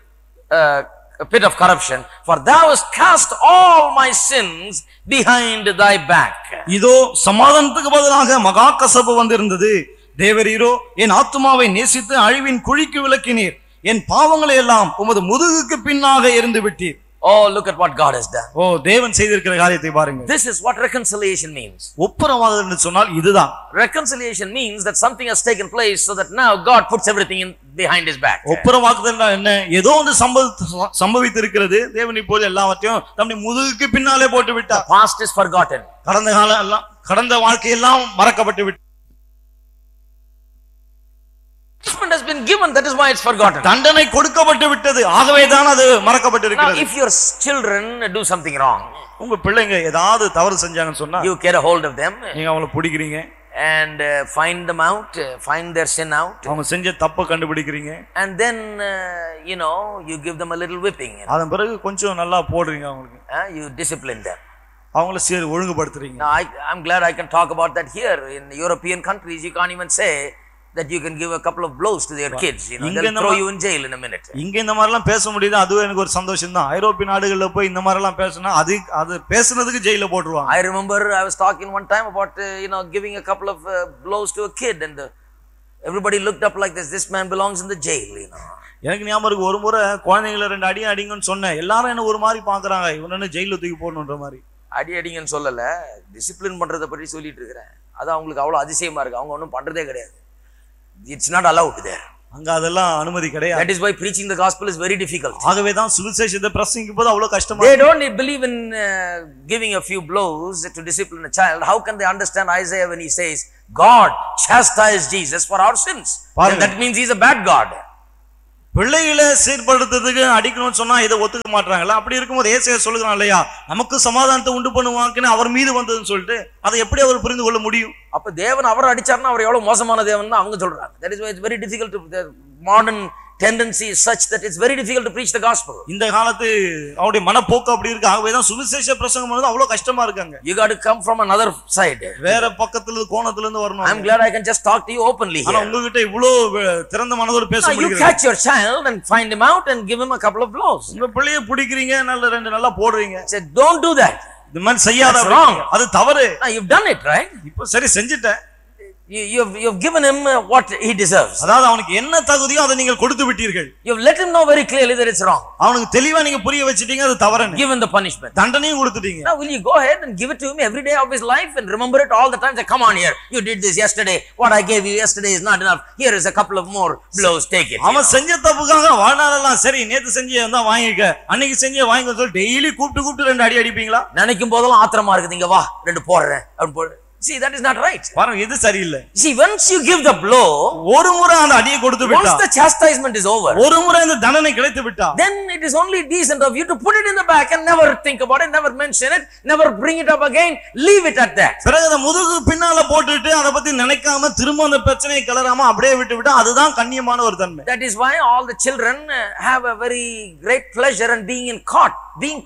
pit of corruption, for thou hast cast all my sins behind thy back. இதோ சமாதானத்துக்கு பதிலாக மகா கசப்பு வந்திருந்தது. தேவரீரோ என் ஆத்துமாவை நேசித்து அழிவின் குழிக்கு விலக்கினீர். என் பாவங்களை எல்லாம் உமது முதுகுக்கு பின்னாக எறிந்து விட்டீர். Oh, look at what God has done. ஓ, தேவன் செய்திருக்கிற காரியத்தை பாருங்க. This is what reconciliation means. ஒப்புரவாகுதல் என்று சொன்னால் இதுதான். Reconciliation means that something has taken place so that now God puts everything in behind his back. ஒப்புரவாகுதல் என்ன? ஏதோ ஒன்று சம்பவித்திருக்கிறது. தேவன் இப்போது எல்லாவற்றையும் தம்முடைய முதுகுக்கு பின்னாலே போட்டு விட்டார். The past is forgotten. கடந்த வாழ்க்கையெல்லாம் மறக்கப்பட்டு விட்டது. Punishment has been given, that is why it's forgotten. தண்டனை கொடுக்கப்பட்டு விட்டது, ஆகவே தான் அது மறக்கப்பட்டு Now இருக்கிறது. if your children do something wrong, உங்க பிள்ளைங்க ஏதாவது தவறு செஞ்சாங்கன்னு சொன்னா you get a hold of them நீங்க அவங்கள பிடிக்கிறீங்க. and find them out, find their sin out, அவங்க செஞ்ச தப்பை கண்டுபிடிக்கிறீங்க. and then you give them a little whipping. அதன் பிறகு கொஞ்சம் நல்லா போடுறீங்க அவங்களுக்கு. You discipline them. அவங்கள சரி ஒழுங்குபடுத்துறீங்க. Now I'm glad I can talk about that here. In European countries you can't even say that you can give a couple of blows to their kids, you know, they'll throw you in jail in a minute. இங்க இந்த மாதிரி எல்லாம் பேச முடியுது, அது எனக்கு ஒரு சந்தோஷம் தான். ஐரோப்பிய நாடுகள்ல போய் இந்த மாதிரி எல்லாம் பேசினா அது பேசுனதுக்கு ஜெயில போட்டுருவாங்க. I remember I was talking one time about giving a couple of blows to a kid, and everybody looked up like this man belongs in the jail, you know. எனக்கு ஞாபகம் இருக்கு, ஒரு முறை குழந்தைகளை 2 அடி அடிங்கன்னு சொன்னேன். எல்லாரும் என்ன ஒரு மாதிரி பாக்குறாங்க, இவனு ஜெயில தூக்கி போடணுன்ற மாதிரி. அடிங்கன்னு சொல்லல, டிசிப்ளின் பண்றதை பற்றி சொல்லிட்டு இருக்கிறேன். அது அவங்களுக்கு அவ்வளவு அதிசயமா இருக்கு. அவங்க ஒன்றும் பண்றதே கிடையாது. It's not allowed there. அங்க அதெல்லாம் அனுமதி கிடையாது. That is why preaching the gospel is very difficult. ஆகவே தான் சுவிசேஷத்தை பிரசங்கிப்பது அவ்வளவு கஷ்டமா. They don't believe in giving a few blows to discipline a child. How can they understand Isaiah when he says God chastised Jesus for our sins? Then that means he's a bad God. பிள்ளைகளை சீர்படுத்துறதுக்கு அடிக்கணும்னு சொன்னா இதை ஒத்துக்க மாட்டாங்கல்ல. அப்படி இருக்கும்போது ஏசாயா சொல்லுகிறான் இல்லையா, நமக்கு சமாதானத்தை உண்டு பண்ணுவாங்கன்னு அவர் மீது வந்ததுன்னு சொல்லிட்டு அதை எப்படி அவர் புரிந்து கொள்ள முடியும்? அப்ப தேவன் அவர் அடிச்சார்னா அவர் எவ்வளவு மோசமான தேவன் தான் அவங்க சொல்றாங்க. That is why it's very difficult to, the modern tendency is such that it's very difficult to preach the gospel. இந்த காலத்து அவருடைய மனப்போக்கு அப்படி இருக்கு. ஆகவே தான் சுவிசேஷ பிரசங்கம் பண்ணது அவ்வளவு கஷ்டமா இருக்காங்க. You got to come from another side. வேற பக்கத்துல கோணத்துல இருந்து வரணும். I'm glad I can just talk to you openly here. ஆனா உங்ககிட்ட இவ்வளவு திறந்த மனதோட பேச முடியுது. You catch your child and find him out and give him a couple of blows. உங்க பிள்ளையை பிடிக்கிறீங்க, நல்ல 2 நல்லா போடுறீங்க. Say don't do that. இந்த மாதிரி செய்யாத, அது தவறு. You've done it, right? இப்போ சரி செஞ்சிட்டேன். You've given him what he deserves. அதாவது அவனுக்கு என்ன தகுதியோ அதை நீங்கள் கொடுத்து விட்டீர்கள். You've let him know very clearly that it's wrong. அவனுக்கு தெளிவா நீங்க புரிய வச்சிட்டீங்க அது தவறுன்னு. Given the punishment. தண்டனையும் கொடுத்துட்டீங்க. Now will you go ahead and give it to him every day of his life and remember it all the time? Say, come on here, you did this yesterday. What I gave you yesterday is not enough. Here is a couple of more blows, take it. அவன் செஞ்ச தப்புக்காக வாழ்நாளெல்லாம் சரி நேத்து செஞ்சே வந்தா வாங்கிக்க, அன்னைக்கு செஞ்சே வாங்கிக்க சொல்லி டெய்லி கூப்பிட்டு 2 அடி அடிப்பீங்களா? நினைக்கும் போதெல்லாம் ஆத்திரமா இருக்குது, இங்க வா 2 போடுறேன் அப்படி போடு. See, that is not right. பாருங்க, இது சரியில்லை. See, once you give the blow, ஒரு முறை அந்த அடியை கொடுத்து விட்டா, once the chastisement is over, ஒரு முறை அந்த தண்டனை கிடைத்து விட்டா, then it is only decent of you to put it in the back and never think about it, never mention it, never bring it up again, leave it at that. பிறகு அந்த முதுகு பின்னால போட்டுட்டு அத பத்தி நினைக்காம திரும்ப அந்த பிரச்சனையை கிளறாம அப்படியே விட்டுவிட்டா அதுதான் கண்ணியமான ஒரு தன்மை. That is why all the children have a very great pleasure in being caught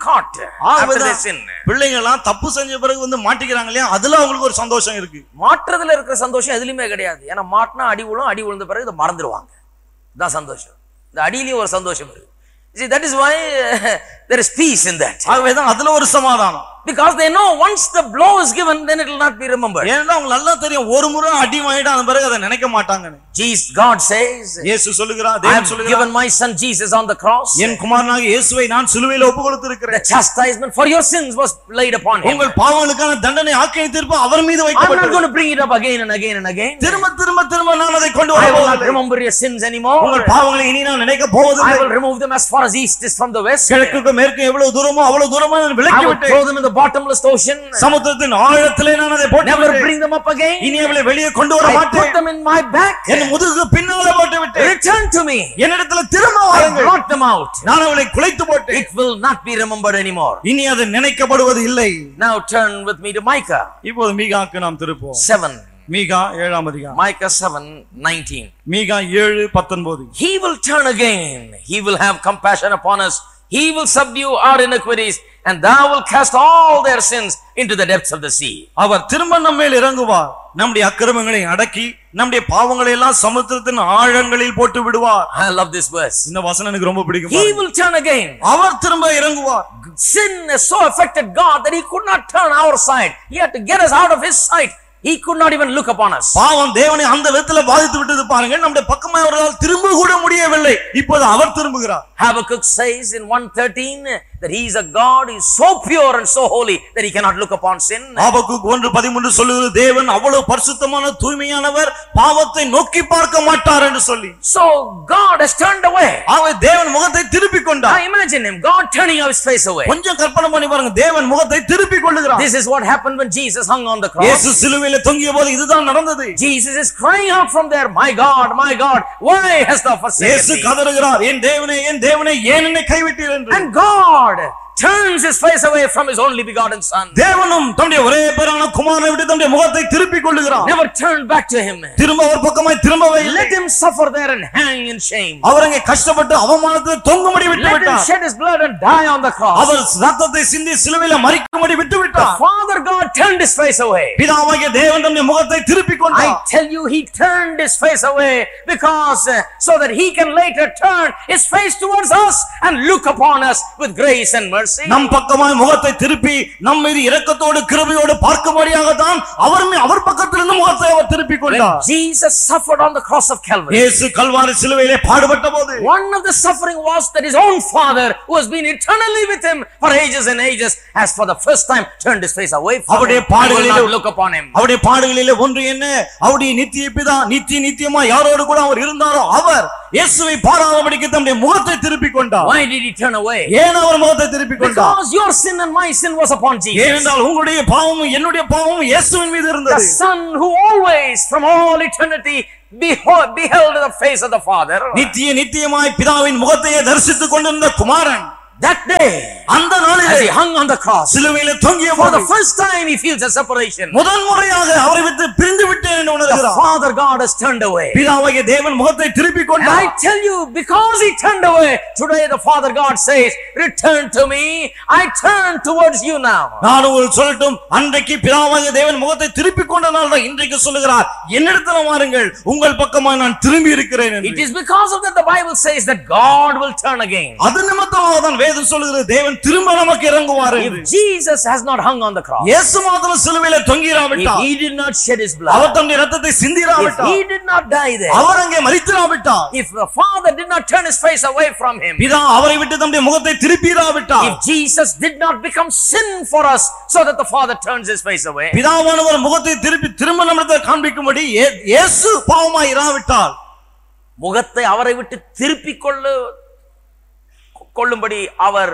after they sin. பிள்ளைங்க எல்லாம் தப்பு செஞ்ச பிறகு வந்து மாட்டிக்கிறாங்க இல்லையா, அதுல அவங்களுக்கு ஒரு சந்தோஷம் இருக்கு. மாற்றதுல இருக்கிற சந்தோஷம் எதுலயுமே கிடையாது. ஏன்னா மாட்டினா அடி விழுந்த பிறகு இதை மறந்துடுவாங்க. இதான் சந்தோஷம். இந்த அடியிலயும் ஒரு சந்தோஷம் இருக்கு. See, that is why there is peace in that. ஆகவே தான் அதுல ஒரு சமாதானம். Because they know once the blow is given, then it will not be remembered. ஏன்னா அவங்க நல்லா தெரியும் ஒரு முறை அடி வாங்கிட்டா அந்த பிறகு அதை நினைக்க மாட்டாங்கன்னு. God says, இயேசு சொல்லுகிறார், தேவன் சொல்லுகிறார், given my son Jesus on the cross. என் குமாரனாக இயேசுவை நான் சிலுவையில் ஒப்புக்கொடுத்திருக்கிறேன். The chastisement for your sins was laid upon him. உங்கள் பாவங்களுக்கான தண்டனை ஆக்கினை தீர்ப்பு அவர் மீது வைக்கப்பட்டது. I'm not going to bring it up again and again and again. திரும்ப நான் அதை கொண்டு I will not remember your sins anymore. உங்கள் பாவங்களை இனி நான் நினைக்க போவதில்லை. I will remove them as far as east is from the west. கிழக்குக்கு மேற்கு எவ்வளவு தூரமோ அவ்வளவு தூரமா நான் விலக்கி விட்டேன். Throw them in the bottomless ocean. சமுத்திரத்தின் ஆழத்திலே நான் அதை போட்டு never bring them up again. இனி அவளை வெளியே கொண்டு வர மாட்டேன். I put them in my back. என் முதுகுக்கு பின்னால போட்டு விட்டேன். Return to me. என்னிடத்துல திரும்ப வாருங்கள். I brought them out. நான் அவளை குலைத்து போட்டேன். It will not be remembered anymore. இனி அது நினைக்கப்படுவது இல்லை. Now turn with me to Micah. இப்போது மீகாக்கு நாம் திருப்போம். 7. மீகா 7ஆம் அதிகாரம். Micah 7:19. Micah 7:19. He will turn again. He will have compassion upon us. He will subdue our iniquities, and thou will cast all their sins into the depths of the sea. அவர் திரும்ப நம்மேல் இறங்குவார், நம்முடைய அக்கிரமங்களை அடக்கி நம்முடைய பாவங்களை எல்லாம் சமுத்திரத்தின் ஆழங்களில் போட்டு விடுவார். I love this verse. இந்த வசனம் எனக்கு ரொம்ப பிடிக்கும். He will turn again. அவர் திரும்ப இறங்குவார். Sin has so affected God that he could not turn our side. He had to get us out of his sight. He could not even look upon us. பாவம் தேவனை அந்த விதத்துல பாதித்து விட்டது பாருங்க. நம்முடைய பக்கமா அவரால் திரும்ப கூட முடியவில்லை. இப்போது அவர் திரும்புகிறார். Habakkuk says in 1:13 that he is a God who is so pure and so holy that he cannot look upon sin. ஆபக்குக் 1:13 சொல்லுகிறது, தேவன் அவ்வளவு பரிசுத்தமான தூய்மையானவர், பாவத்தை நோக்கி பார்க்க மாட்டார் என்று சொல்லி. So God has turned away. அவர் தேவன் முகத்தை திருப்பிக் கொண்டார். I imagine him, God turning his face away. கொஞ்சம் கற்பனை பண்ணி பாருங்க, தேவன் முகத்தை திருப்பிக் கொள்ளுகிறார். This is what happened when Jesus hung on the cross. இயேசு சிலுவையிலே தொங்கிய போது இதுதான் நடந்தது. Jesus is crying out from there, my God, why hast thou forsaken me? இயேசு கதறுகிறார், என் தேவனே ஏன் என்னை கைவிட்டீர் என்று. And God turns his face away from his only begotten son. தேவனும் தம்முடைய ஒரே பேரான குமாரனை விட்டு தம்முடைய முகத்தை திருப்பிக் கொள்ளுகிறார். Never turned back to him. திரும்ப அவர் பக்கமாய் திரும்பவே இல்லை. Let him suffer there and hang in shame. அவர் அங்கே கஷ்டப்பட்டு அவமானத்தில் தொங்கும்படி விட்டு Let him விட்டார். shed his blood and die on the cross. அவர் ரத்தத்தை சிந்தி சிலுவையிலே மரிக்கும்படி விட்டு விட்டார். Father God turned his face away. பிதாவாகிய தேவன் தம்முடைய முகத்தை திருப்பிக் கொண்டார். I tell you, he turned his face away because so that he can later turn his face towards us and look upon us with grace and mercy. நம் பக்கமாய் முகத்தை திருப்பி நம் மீது இரக்கத்தோடு கிருபையோடு பார்க்கும்படியாக தான் அவர் பக்கத்திலிருந்து முகத்தை அவர் திருப்பிக் கொண்டார். When Jesus suffered on the cross of Calvary, இயேசு கல்வாரி சிலுவையிலே பாடுபட்டபோது one of the suffering was that his own father, who has been eternally with him for ages and ages, has for the first time turned his face away from him and will not look upon him. அவருடைய பாடுகளிலே ஒன்று என்ன, அவருடைய நித்திய பிதா நித்தியமா யாரோடு கூட அவர் இருந்தாரோ அவர் இயேசுவை பாராதபடிக்கு தம்முடைய முகத்தை திருப்பிக் கொண்டார். Why did he turn away? ஏன் அவர் முகத்தை திருப்பிக் கொண்டார்? Because your sin and my sin was upon Jesus. ஏனென்றால் உங்களுடைய பாவமும் என்னுடைய பாவமும் இயேசுவின் மீது இருந்தது. The son who always from all eternity beheld the face of the Father. நித்தியமாய் பிதாவின் முகத்தையே தரிசித்துக் கொண்டிருந்த குமாரன் that day, அந்த நாளிலே as he hung on the cross, சிலுவையிலே தொங்கிய for the first time he feels a separation. முதல் முறையாக அவரை விட்டு பிரிந்து விட்டேன் என்று உணர்கிறார். The Father God has turned away. பிதாவாகிய தேவன் முகத்தை திருப்பிக் கொண்டார். I tell you, because he turned away, today the Father God says, return to me, I turn towards you now. நான் உங்களுக்கு சொல்லட்டும், அன்றைக்கு பிதாவாகிய தேவன் முகத்தை திருப்பிக் கொண்டனால தான் இன்றைக்கு சொல்லுகிறார், என்னிடத்தில் வாருங்கள், உங்கள் பக்கமாய் நான் திரும்பி இருக்கிறேன் என்று. It is because of that the Bible says that God will turn again. அது நிமித்தமாக தான் வேதம் சொல்லுகிறது, தேவன் திரும்ப நமக்கு இறங்குவார் என்று. If Jesus has not hung on the cross, இயேசு மாத்திரம் சிலுவையிலே தொங்கிராவிட்டார், if he did not shed his blood, அவர் தம்முடைய இரத்தத்தை சிந்திராவிட்டார், if he did not die there, அவர் அங்கே மரித்திராவிட்டார், if the Father did not turn his face away from him, பிதா அவரை விட்டு தம்முடைய முகத்தை திருப்பிராவிட்டார், if Jesus did not become sin for us so that the Father turns his face away, பிதாவானவர் முகத்தை திரும்ப நம்மிடத்தில் காண்பிக்கும்படி இயேசு பாவமாய் இராவிட்டார், முகத்தை அவரை விட்டு திருப்பிக் கொள்ளும்படி அவர்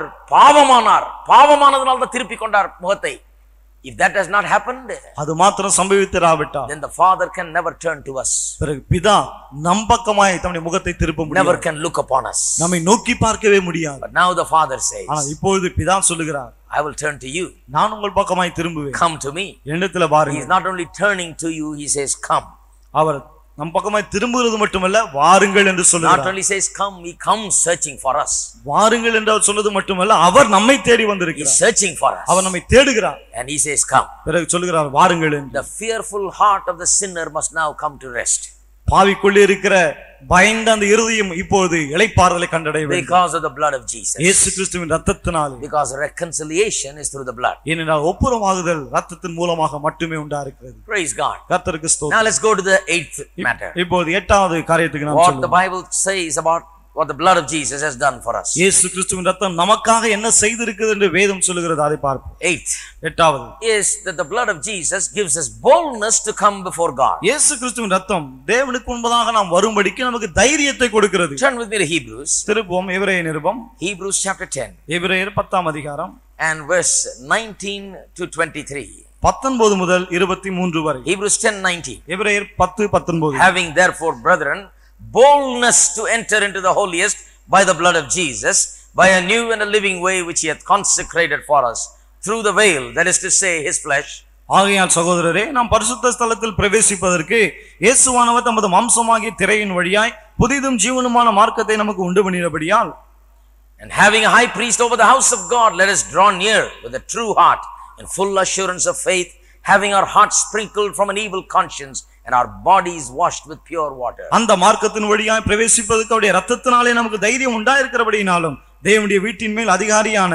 பாவமானதனால தான் திருப்பிக் கொண்டார் முகத்தை. If that has not happened, அது மாத்திரம் சம்பவித்திராவிட்டார், then the Father can never turn to us, பிறகு பிதா நம் பக்கமாய் தம்முடைய முகத்தை திருப்ப முடியாது, never can look upon us. நம்மை நோக்கி பார்க்கவே முடியாது. But now the Father says, ஆனால் இப்பொழுது பிதா சொல்லுகிறார், I will turn to you, நான் உங்கள் பக்கமாய் திரும்புவேன், come to me. என்னிடத்தில் He வாருங்கள். is not only turning to you, he says come. அவர் நம் பக்கமாய் திரும்புகிறது மட்டுமல்ல, வாருங்கள் என்று Not சொல்லுகிறார். only says come, he comes searching for us. வாருங்கள் என்று அவர் சொல்வது மட்டுமல்ல, அவர் நம்மை தேடி He is வந்திருக்கிறார், searching for us, அவர் நம்மை தேடுகிறார். and he says come. பிறகு சொல்லுகிறார், வாருங்கள் என்று. The fearful heart of the sinner must now come to rest, பாவிக்குள்ளே இருக்கிற பயந்த அந்த இருதயம் இப்பொழுது இளைப்பாறுதலை கண்டடைய வேண்டும், because of the blood of Jesus. இயேசு கிறிஸ்துவின் இரத்தத்தினாலே. Because reconciliation is through the blood. ஏனென்றால் ஒப்புரவாகுதல் இரத்தத்தின் மூலமாக மட்டுமே உண்டாயிருக்கிறது. Praise God. கர்த்தருக்கு Now ஸ்தோத்திரம். let's go to the 8th matter. இப்போது 8வது காரியத்துக்கு நாம் What the செல்வோம். Bible says about what the blood of Jesus has done for us. இயேசு கிறிஸ்துவின் இரத்தம் நமக்காக என்ன செய்திருக்கிறது என்று வேதம் சொல்லுகிறது, அதை பார்ப்போம். 8வது is that the blood of Jesus gives us boldness to come before God. இயேசு கிறிஸ்துவின் இரத்தம் தேவனுக்கு முன்பதாக நாம் வரும்படிக்கு நமக்கு தைரியத்தை கொடுக்கிறது. Turn with me to Hebrews. திருப்போம் எபிரேய நிருபம், Hebrews chapter 10 எபிரேயர் 10ஆம் அதிகாரம் and verse 19 to 23. 19 முதல் 23 வரை. Hebrews 10:19. எபிரேயர் 10:19. Having therefore, brethren, boldness to enter into the holiest by the blood of Jesus, by a new and a living way which he hath consecrated for us through the veil, that is to say, his flesh. ஆகையால் சகோதரரே, நாம் பரிசுத்த ஸ்தலத்தில் பிரவேசிப்பதற்கு இயேசுவானவர் தமது மாம்சமாகிய திரையின் வழியாய் புதிதும் ஜீவனுமான மார்க்கத்தை நமக்கு உண்டு பண்ணினபடியால், And having a high priest over the house of God, let us draw near with a true heart in full assurance of faith, having our hearts sprinkled from an evil conscience and our bodies washed with pure water. அந்த மார்க்கத்தின் வழியாய் பிரவேசிப்பதற்கு அவருடைய இரத்தத்தினாலே நமக்கு தைரியம் உண்டாயிருக்கிறபடியினாலும், தேவனுடைய வீட்டின் மேல் அதிகாரியான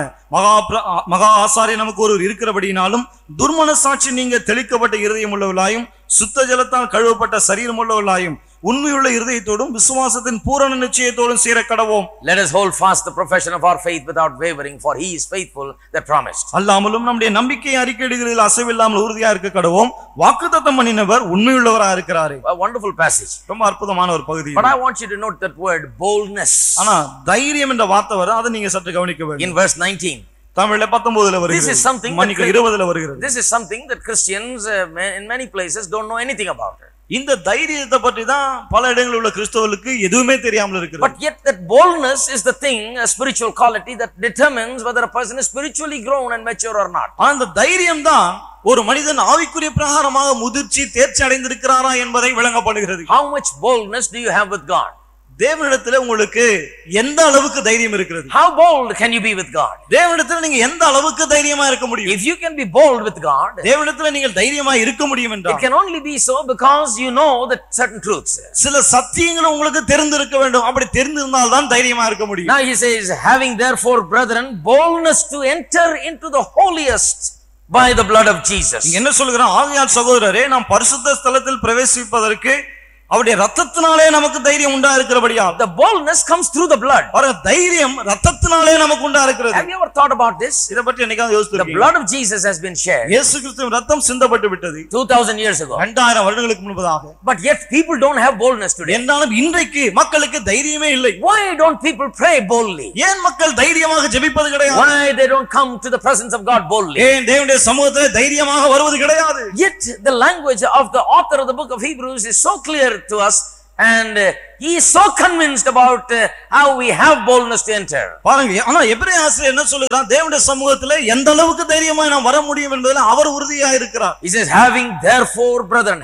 மகா ஆசாரியர் நமக்கு ஒருவர் இருக்கிறபடியினாலும், துர்மனசாட்சி நீங்க தெளிக்கப்பட்ட இருதயம் உள்ளவர்களாயும் சுத்த ஜலத்தால் கழுவப்பட்ட சரீரம் உள்ளவர்களாயும் உண்மையுள்ள இருதயத்தோடும் விசுவாசத்தின் பூரண நிச்சயத்தோடும் சேர கடவோம். Let us hold fast the profession of our faith without wavering, for he is faithful that promised. அல்லாமலும் நம்முடைய நம்பிக்கை அறிக்கையிடுகளில் அசைவில்லாமல் உறுதியா இருக்க கடவோம். வாக்குத்தத்தம் பண்ணினவர் உண்மையுள்ளவராக இருக்கிறார். A wonderful passage. ரொம்ப அற்புதமான ஒரு பகுதி. But I want you to note that word boldness. ஆனா தைரியம் என்ற வார்த்தை வர, அதை நீங்க சற்று கவனிக்க வேண்டும். In verse 19. தமிழ்ல 19ல வருகிறது. This is something 20ல வருகிறது. This is something that Christians in many places don't know anything about it. இந்த தைரியத்தை பற்றி தான் பல இடங்களில் உள்ள கிறிஸ்தவர்களுக்கு எதுவுமே தெரியாமல் இருக்கிறது. But yet that boldness is the thing, a spiritual quality that determines whether a person is spiritually grown and mature or not. அந்த தைரியம் தான் ஒரு மனிதன் ஆவிக்குரிய பிரகாரமாக முதிர்ச்சி தேர்ச்சி அடைந்திருக்கிறாரா என்பதை விளங்கப்படுகிறது. How much boldness do you have with God? தேவனிடத்தில் உங்களுக்கு எந்த அளவுக்கு தைரியம் இருக்கிறது? How bold can you be with God? தேவனிடத்தில் நீங்க எந்த அளவுக்கு தைரியமா இருக்க முடியும்? If you can be bold with God, தேவனிடத்தில் நீங்கள் தைரியமா இருக்க முடியும் it என்றால் can only be so because you know that certain truths. சில சத்தியங்கள் உங்களுக்கு தெரிந்திருக்க வேண்டும். அப்படி தெரிந்திருந்தால் தான் தைரியமா இருக்க முடியும். Now he says, having therefore, brethren, boldness to enter into the holiest by the blood of Jesus. என்ன சொல்கிறான்? ஆகையால் சகோதரரே, நாம் பரிசுத்த ஸ்தலத்தில் பிரவேசிப்பதற்கு அவருடைய ரத்தத்தினாலே நமக்கு தைரியம் உண்டா இருக்கிறபடியா. The boldness comes through the blood. பாருங்க, தைரியம் ரத்தத்தினாலே நமக்கு உண்டா இருக்கிறது. Have you ever thought about this? இத பற்றி என்னைக்காவது The யோசிச்சிருக்கீங்களா? blood of Jesus has been shed இயேசு கிறிஸ்துவின் ரத்தம் சிந்தப்பட்டு விட்டது 2000 years ago. 2000 வருடங்களுக்கு முன்பதாக. But yet people don't have boldness today. என்றாலும் இன்றைக்கு மக்களுக்கு தைரியமே இல்லை. Why don't people pray boldly? ஏன் மக்கள் தைரியமாக ஜெபிப்பது கிடையாது? Why they don't come to the presence of God boldly? ஏன் தேவனுடைய சமூகத்தில் தைரியமாக வருவது கிடையாது? Yet the language of the author of the book of Hebrews is so clear to us, and he is so convinced about how we have boldness to enter. பாருங்க, ஆனா எபிரேய ஆசிரியர் என்ன சொல்றார்? தேவனுடைய சமூகத்திலே எந்த அளவுக்கு தைரியமா நாம் வர முடியும் என்பதில் அவர் உறுதியாக இருக்கிறார். He says, having therefore,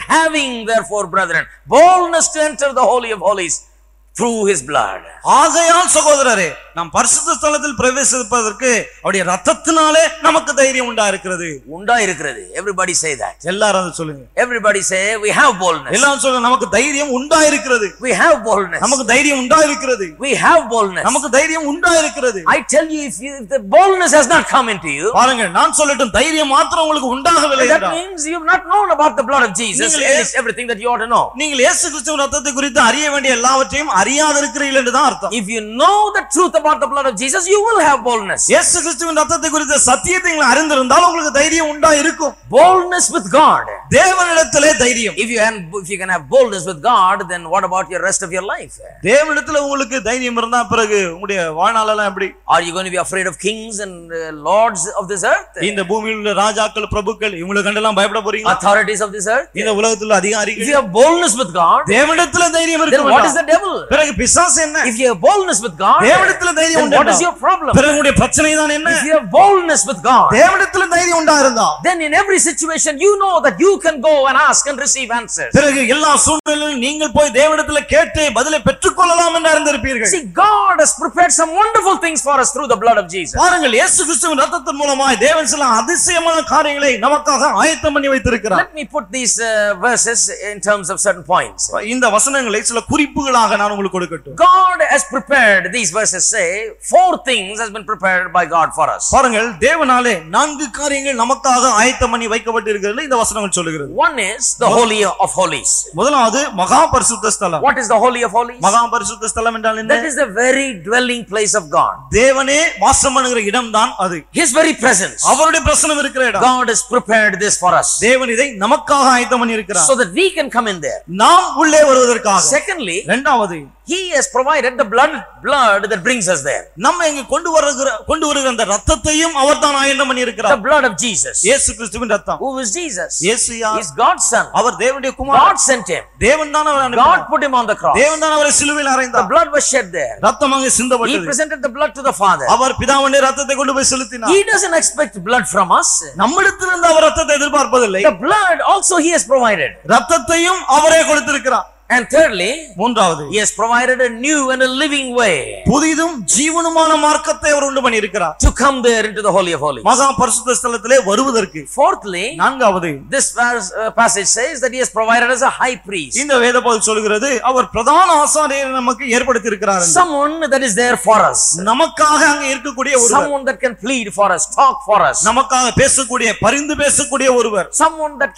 brethren, boldness to enter the holy of holies through his blood. ஆகையால் சகோதரரே, நாம் பரிசுத்த ஸ்தலத்தில் பிரவேசிப்பதற்கு அவருடைய ரத்தத்தினாலே நமக்கு தைரியம் உண்டா இருக்கிறது. உண்டா இருக்கிறது. Everybody say that. எல்லாரும் அதை சொல்லுங்க. Everybody say we have boldness. எல்லாரும் சொல்லுங்க, நமக்கு தைரியம் உண்டா இருக்கிறது. We have boldness. நமக்கு தைரியம் உண்டா இருக்கிறது. We have boldness. நமக்கு தைரியம் உண்டா இருக்கிறது. I tell you, if the boldness has not come into you, பாருங்க, நான் சொல்லட்டும், தைரியம் மாத்திரம் உங்களுக்கு உண்டாகவில்லை that என்றால் means you have not known about the blood of Jesus. It is everything that you ought to know. நீங்கள் இயேசு கிறிஸ்துவின் ரத்தத்தை குறித்து அறிய வேண்டிய எல்லாவற்றையும் அறியாத இருக்கிறீர்கள் என்றுதான் அர்த்தம். If you know the truth about the blood of Jesus, you will have boldness. இயேசு கிறிஸ்துவின் ரத்தத்தை குறித்த சத்தியத்தை நீங்கள் அறிந்திருந்தால் உங்களுக்கு தைரியம் உண்டா இருக்கும். Boldness with God. தேவனிடத்திலே தைரியம். If you can have boldness with God, then what about your rest of your life? தேவனிடத்திலே உங்களுக்கு தைரியம் இருந்தா பிறகு உங்களுடைய வாழ்நாளெல்லாம் எப்படி? Are you going to be afraid of kings and lords of this earth? இந்த பூமியில் உள்ள ராஜாக்கள், பிரபுக்கள், இவங்களை கண்டெல்லாம் பயப்பட போறீங்க? Authorities of this earth? இந்த உலகத்தில் உள்ள அதிகாரிகள். If you have boldness with God, தேவனிடத்திலே தைரியம் then இருக்கும். what is the devil? பிறகு பிசாசு என்ன? If you have boldness with God, தேவனிடத்திலே தைரியம் then உண்டா? what is your problem? பிறகு உங்களுடைய பிரச்சனை தான் என்ன? If you have boldness with God, தேவனிடத்திலே தைரியம் உண்டா இருந்தா, then in every situation you know that you can go and ask and receive answers. பிறகு எல்லா சூழ்நிலையிலும் நீங்கள் போய் தேவனிடத்திலே கேட்டு பதிலை பெற்றுக்கொள்ளலாம் என்று அறிந்திருப்பீர்கள். See, God has prepared some wonderful things for us through the blood of Jesus. பாருங்கள், இயேசு கிறிஸ்துவின் ரத்தத்தின் மூலமாய் தேவன் சில அதிசயமான காரியங்களை நமக்காக ஆயத்தம் பண்ணி வைத்திருக்கிறார். Let me put these verses in terms of certain points. இந்த வசனங்களை சில குறிப்புகளாக நான் உங்களுக்கு கொடுக்கட்டும். God has prepared, these verses say, 4 things has been prepared by God for us. பாருங்கள், தேவனாலே 4 காரியங்கள் நமக்காக ஆயத்தம் பண்ணி வைக்கப்பட்டிருக்கிறது இந்த வசனங்கள் சொல்லுகிறது. One is the holy of holies. முதலாவது மகா பரிசுத்த ஸ்தலம். What is the holy of holies? மகா பரிசுத்த ஸ்தலம் என்றால் என்ன? That is the very dwelling place of God. தேவனே வாசம் பண்ணுகிற இடம்தான் அது. His very presence. அவருடைய பிரசன்னம் இருக்கிற இடம். God has prepared this for us, தேவன் இதை நமக்காக ஆயத்தம் பண்ணி இருக்கிறார். so that we can come in there. நாம் உள்ளே வருவதற்காக. Secondly, இரண்டாவது, He has provided the blood that brings us there. நம்ம இங்க கொண்டு வருகிற அந்த ரத்தத்தையும் அவர்தான் ஆயத்தம் பண்ணி The இருக்கிறார். blood of Jesus. இயேசு கிறிஸ்துவின் ரத்தம். Who is Jesus? இயேசு யார்? He is God's son. அவர் தேவனுடைய குமாரன். God sent him. தேவன் தான் அவரை God அனுப்பினார். put him on the cross. தேவன் தான் அவரை சிலுவையில் The அறைந்தார். blood was shed there. ரத்தம் அங்கே He சிந்தப்பட்டது. presented the blood to the Father. அவர் பிதாவுடைய ரத்தத்தை கொண்டு போய் செலுத்தினார். He doesn't expect blood from us. நம்மிடத்திலிருந்து அவர் ரத்தத்தை எதிர்பார்ப்பதில்லை. The blood also He has provided. ரத்தத்தையும் அவரே கொடுத்திருக்கிறார். And thirdly, மூன்றாவது, He has provided a new and a living way புதிதும் ஜீவனுமான மார்க்கத்தை அவர் உண்டு பண்ணி இருக்கிறார். to come there into the Holy of Holies. மகா பரிசுத்த ஸ்தலத்திலே வருவதற்கு. Fourthly, நான்காவது, this passage says that He has provided us a high priest. இந்த வேத பகுதி சொல்கிறது அவர் பிரதான ஆசாரியரை நமக்கு ஏற்படுத்தி இருக்கிறார். Someone that is there for us. நமக்காக அங்கே இருக்கக்கூடிய ஒருவர். Someone that can plead for us, talk for us. நமக்காக பேசக்கூடிய, பரிந்து பேசக்கூடிய ஒருவர். Someone that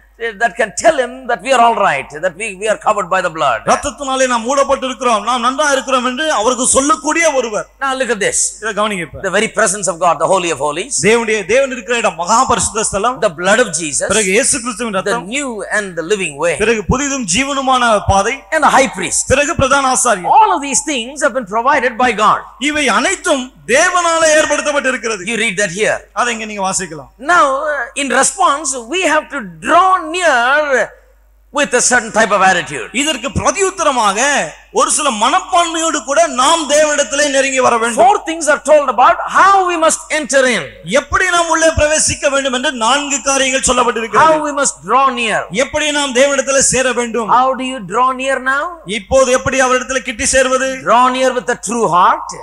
can tell him that we are all right, that we are covered by the blood. ரத்தத்தினாலே நாம் மூடப்பட்டிருக்கிறோம், நாம் நன்றா இருக்கிறோம் என்று அவருக்கு சொல்லக்கூடிய ஒருவர். Now look at this. இத கவனிங்க இப்ப. The very presence of God, the Holy of Holies. தேவன் இருக்கிற இடம் மகா பரிசுத்த ஸ்தலம். The blood of Jesus. பிறகு இயேசு கிறிஸ்துவின் The ரத்தம். new and the living way. பிறகு புதிதும் ஜீவனுமான பாதை. And the high priest. பிறகு பிரதான ஆசாரியர். All of these things have been provided by God. இவை அனைத்தும் தேவனாலே ஏற்படுத்தப்பட்டிருக்கிறது. You read that here. அதை இங்க நீங்க வாசிக்கலாம். Now in response we have to draw near with a certain type of attitude. இதற்கு பிரதியுத்தரமாக ஒரு சில மனப்பான்மையோடு கூட நாம் தேவனிடத்திலே நெருங்கி வர வேண்டும். Four things are told about how we must enter in. எப்படி நாம் உள்ளே பிரவேசிக்க வேண்டும் என்று நான்கு காரியங்கள் சொல்லப்பட்டிருக்கிறது. How we must draw near. எப்படி நாம் தேவனிடத்திலே சேர வேண்டும். How do you draw near now? இப்போது எப்படி அவரிடத்திலே கிட்டி சேர்வது? Draw near with a true heart.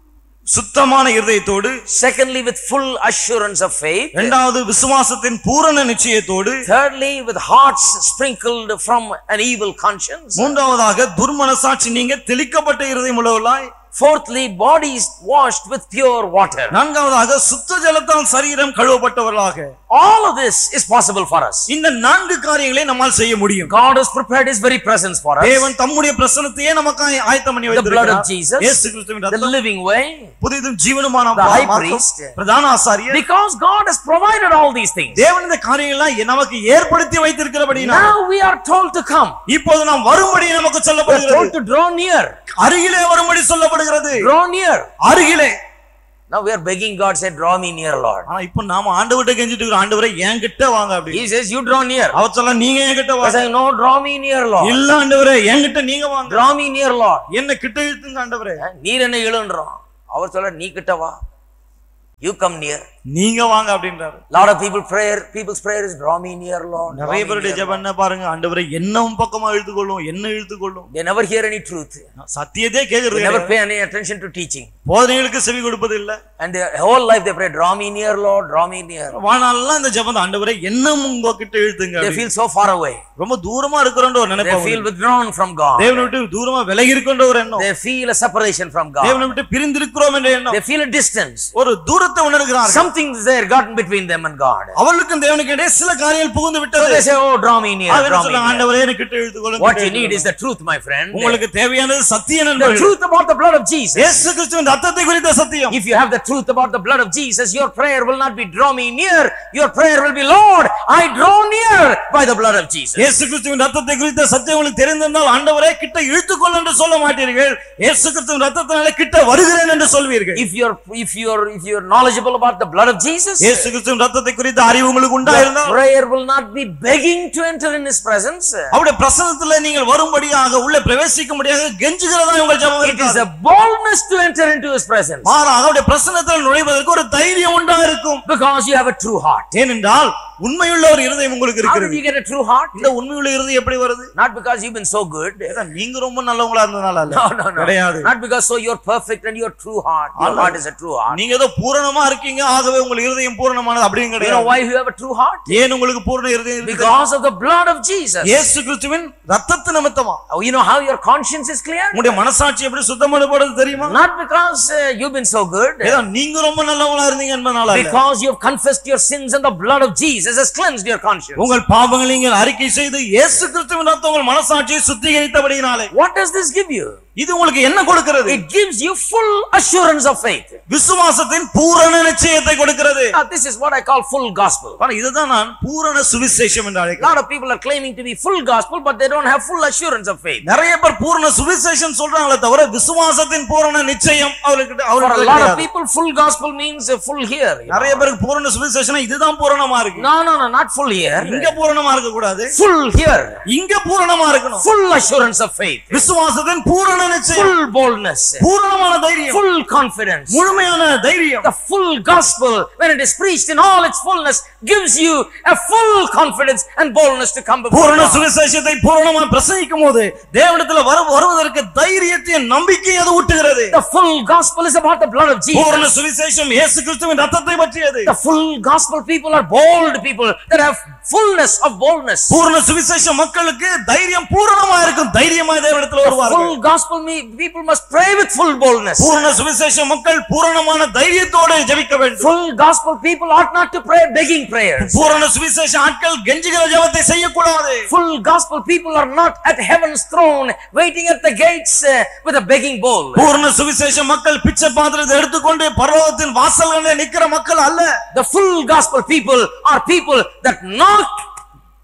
சுத்தமான இருதயத்தோடு. Secondly, with full assurance of faith. இரண்டாவது விசுவாசத்தின் பூரண நிச்சயத்தோடு. Thirdly, with hearts sprinkled from an evil conscience. மூன்றாவதாக துர்மனசாட்சி நீங்க தெளிக்கப்பட்ட இருதயம் உள்ளவர்களாய். Fourthly, bodies washed with pure water. நான்காவதாக சுத்த ஜலத்தால் சரீரம் கழுவப்பட்டவர்களாக. All of this is possible for us. இந்த நான்கு காரியங்களை நம்மால் செய்ய முடியும். God has prepared his very presence for us. தேவன் தம்முடைய பிரசன்னத்தையே நமக்காக ஆயத்தம் பண்ணி வைத்திருக்கிறார். The blood of Jesus, இயேசு கிறிஸ்துவின் the இரத்தம், living way, புதிதும் ஜீவனுமான the high priest, பிரதான ஆசாரியர். because God has provided all these things. தேவன் இந்த காரியங்களை நமக்கு ஏற்படுத்தி வைத்திருக்கிறபடியால் Now we are told to come. இப்போது நாம் வரும்படி நமக்கு We are சொல்லப்படுகிறது. told to draw near. அருகிலே வரும்படி சொல்லப்படுகிறது. Draw near. அருகிலே. Now we are begging God, say, draw me near, Lord. ஆனா இப்போ நாம ஆண்டவர்ட்ட கெஞ்சிட்டு இருக்கோம், ஆண்டவரே என்கிட்ட வாங்க அப்படி. He says, you draw near. அவர் சொல்ல நீங்க என்கிட்ட I வாங்க. say, no, draw me near, Lord. இல்ல ஆண்டவரே என்கிட்ட நீங்க வாங்க. Draw me near, Lord. என்ன கிட்ட இழுத்துங்க ஆண்டவரே. நீர் என்ன இழுன்றோம். அவர் சொல்ல நீ கிட்ட வா. You come near. நீங்க வாங்க அப்படின்றாரு. Lot of people's prayer is draw me near, Lord. நிறைய பேருடைய ஜெபம் என்ன பாருங்க, ஆண்டவரே என்னவும் பக்கமா இழுத்துக்கொள்ளும், என்ன இழுத்துக்கொள்ளும். They never hear any truth. சத்தியத்தை கேக்குறது They never இல்ல. pay any attention to teaching. போதனைகளுக்கு செவி கொடுப்பது இல்ல. And their whole life they pray, draw me near, Lord, draw me near. வானாலலாம் இந்த ஜெபம் ஆண்டவரே என்னவும் உங்க கிட்ட இழுத்துங்க. They feel so far away. ரொம்ப தூரமா இருக்கறன்ற ஒரு நினைப்பு. They feel withdrawn from God. தேவனை விட்டு தூரமா விலகி இருக்கன்ற ஒரு எண்ணம். They feel a separation from God. தேவனை விட்டு பிரிந்து இருக்கிறோம் என்ற எண்ணம். They feel a distance. ஒரு தூரத்தை உணர்கிறார்கள். Something is there gotten between them and God. அவர்களுக்கும் தேவனுக்கு இடையே சில காரியங்கள் புகுந்து So விட்டது. they say, oh, draw me near, draw me near. ஆண்டவரே எனக்கு கிட்ட இழுத்துக்கொள்ளுங்க. What you need is the truth, my friend. உங்களுக்கு தேவையானது சத்தியம் The நண்பர்களே. truth about the blood of Jesus. இயேசு கிறிஸ்துவின் இரத்தத்தை குறித்த சத்தியம். If you have the truth about the blood of Jesus, your prayer will not be draw me near. Your prayer will be, Lord, I draw near by the blood of Jesus. இயேசு கிறிஸ்துவின் இரத்தத்தை குறித்த சத்தியம் உங்களுக்கு தெரிந்திருந்தால் ஆண்டவரே கிட்ட இழுத்துக்கொள் என்று சொல்ல மாட்டீர்கள். இயேசு கிறிஸ்துவின் இரத்தத்தினாலே கிட்ட வருகிறேன் என்று சொல்வீர்கள். If you're knowledgeable about the blood of Jesus, இயேசு கிறிஸ்துவின் இரத்தத்தை குறித்த அறிவு உங்களுக்கு உண்டாயிருந்தால் prayer will not be begging to enter in his presence. அவருடைய பிரசன்னத்திலே நீங்கள் வரும்படியாக உள்ளே பிரவேசிக்கும்படியாக கெஞ்சுகிறதா உங்கள் ஜெபம் It is இருக்காது. a boldness to enter into his presence. மாறாக அவருடைய பிரசன்னத்தில் நுழைவதற்கு ஒரு தைரியம் உண்டா இருக்கும். Because you have a true heart. ஏனென்றால் உண்மையுள்ள ஒரு இருதயம் உங்களுக்கு How did இருக்கிறது. you get a true heart? இந்த உண்மையுள்ள இருதயம் எப்படி வருது? Not because you've been so good. நீங்க ரொம்ப நல்லவங்களா இருந்தனால அல்ல. No. கிடையாது. Not because so you're perfect and your true heart. Your heart is a true heart. நீங்க ஏதோ பூரணமா இருக்கீங்க, ஆகவே உங்கள் இருதயம் பூரணமானது அப்படிங்க You know கிடையாது. why you have a true heart? ஏன் உங்களுக்கு பூரண இருதயம் இருக்கு? Because of the blood of Jesus. இயேசு கிறிஸ்துவின் இரத்தத்து நிமித்தமா. You know how your conscience is clear? உங்களுடைய மனசாட்சி எப்படி சுத்தமானது தெரியுமா? Not because you've been so good. ஏதோ நீங்க ரொம்ப நல்லவங்களா இருந்தீங்க என்பதனால அல்ல. Because you've confessed your sins and the blood of Jesus has cleansed your conscience. உங்கள் பாவங்களை நீங்கள் அறிக்கை செய்து இயேசு கிறிஸ்துவின் இரத்தம் உங்கள் மனசாட்சியை சுத்திகரித்தபடியினாலே. What does this give you? இது உங்களுக்கு என்ன கொடுக்கிறது? It gives you full assurance of faith. விசுவாசத்தின் பூரண நிச்சயத்தை கொடுக்கிறது. Now this is what I call full gospel. இதுதான் நான் பூரண சுவிசேஷம் என்று A அழைக்கிறேன். lot of people are claiming to be full gospel, but they don't have full assurance of faith. நிறைய பேர் பூரண சுவிசேஷம் சொல்றாங்களே தவிர விசுவாசத்தின் பூரண நிச்சயம் அவங்களுக்கு For a lot of கிடையாது. people, full gospel means full here. நிறைய பேருக்கு பூரண சுவிசேஷம் இதுதான் பூரணமா இருக்கு. No, not full here. இங்க பூரணமா இருக்க கூடாது. Full here. இங்க பூரணமா இருக்கணும். Full assurance of faith. விசுவாசத்தின் பூரண நிச்சயம், Full boldness. பூரணமான தைரியம், Full confidence. முழுமையான தைரியம். The full gospel, when it is preached in all its fullness, gives you a full confidence and boldness to come before பூரண God. சுவிசேஷத்தை பூரணமாக பிரசங்கிக்கும் போது தேவனிடத்தில் வருவதற்கு தைரியத்தையும் நம்பிக்கையை அது ஊட்டுகிறது. The full gospel is about the blood of பூரண Jesus. சுவிசேஷம் இயேசு கிறிஸ்துவின் இரத்தத்தை பற்றியது. The full gospel people are bold people that have fullness of boldness. பூரண சுவிசேஷ மக்களுக்கு தைரியம் பூரணமா இருக்கும். தைரியமாய் தேவனிடத்தில் வருவார்கள். Full gospel people must pray with full boldness. பூரண சுவிசேஷ மக்கள் பூரணமான தைரியத்தோடு ஜெபிக்க வேண்டும். Full gospel people ought not to pray begging prayers. பூரண சுவிசேஷ ஆட்கள் கெஞ்சுகிற ஜெபத்தை செய்யக்கூடாது. Full gospel people are not at heaven's throne waiting at the gates with a begging bowl. பூரண சுவிசேஷ மக்கள் பிச்சை பாத்திரத்தை எடுத்துக்கொண்டு பரலோகத்தின் வாசல்களிலே நிக்கிற மக்கள் அல்ல. The full gospel people are people that knock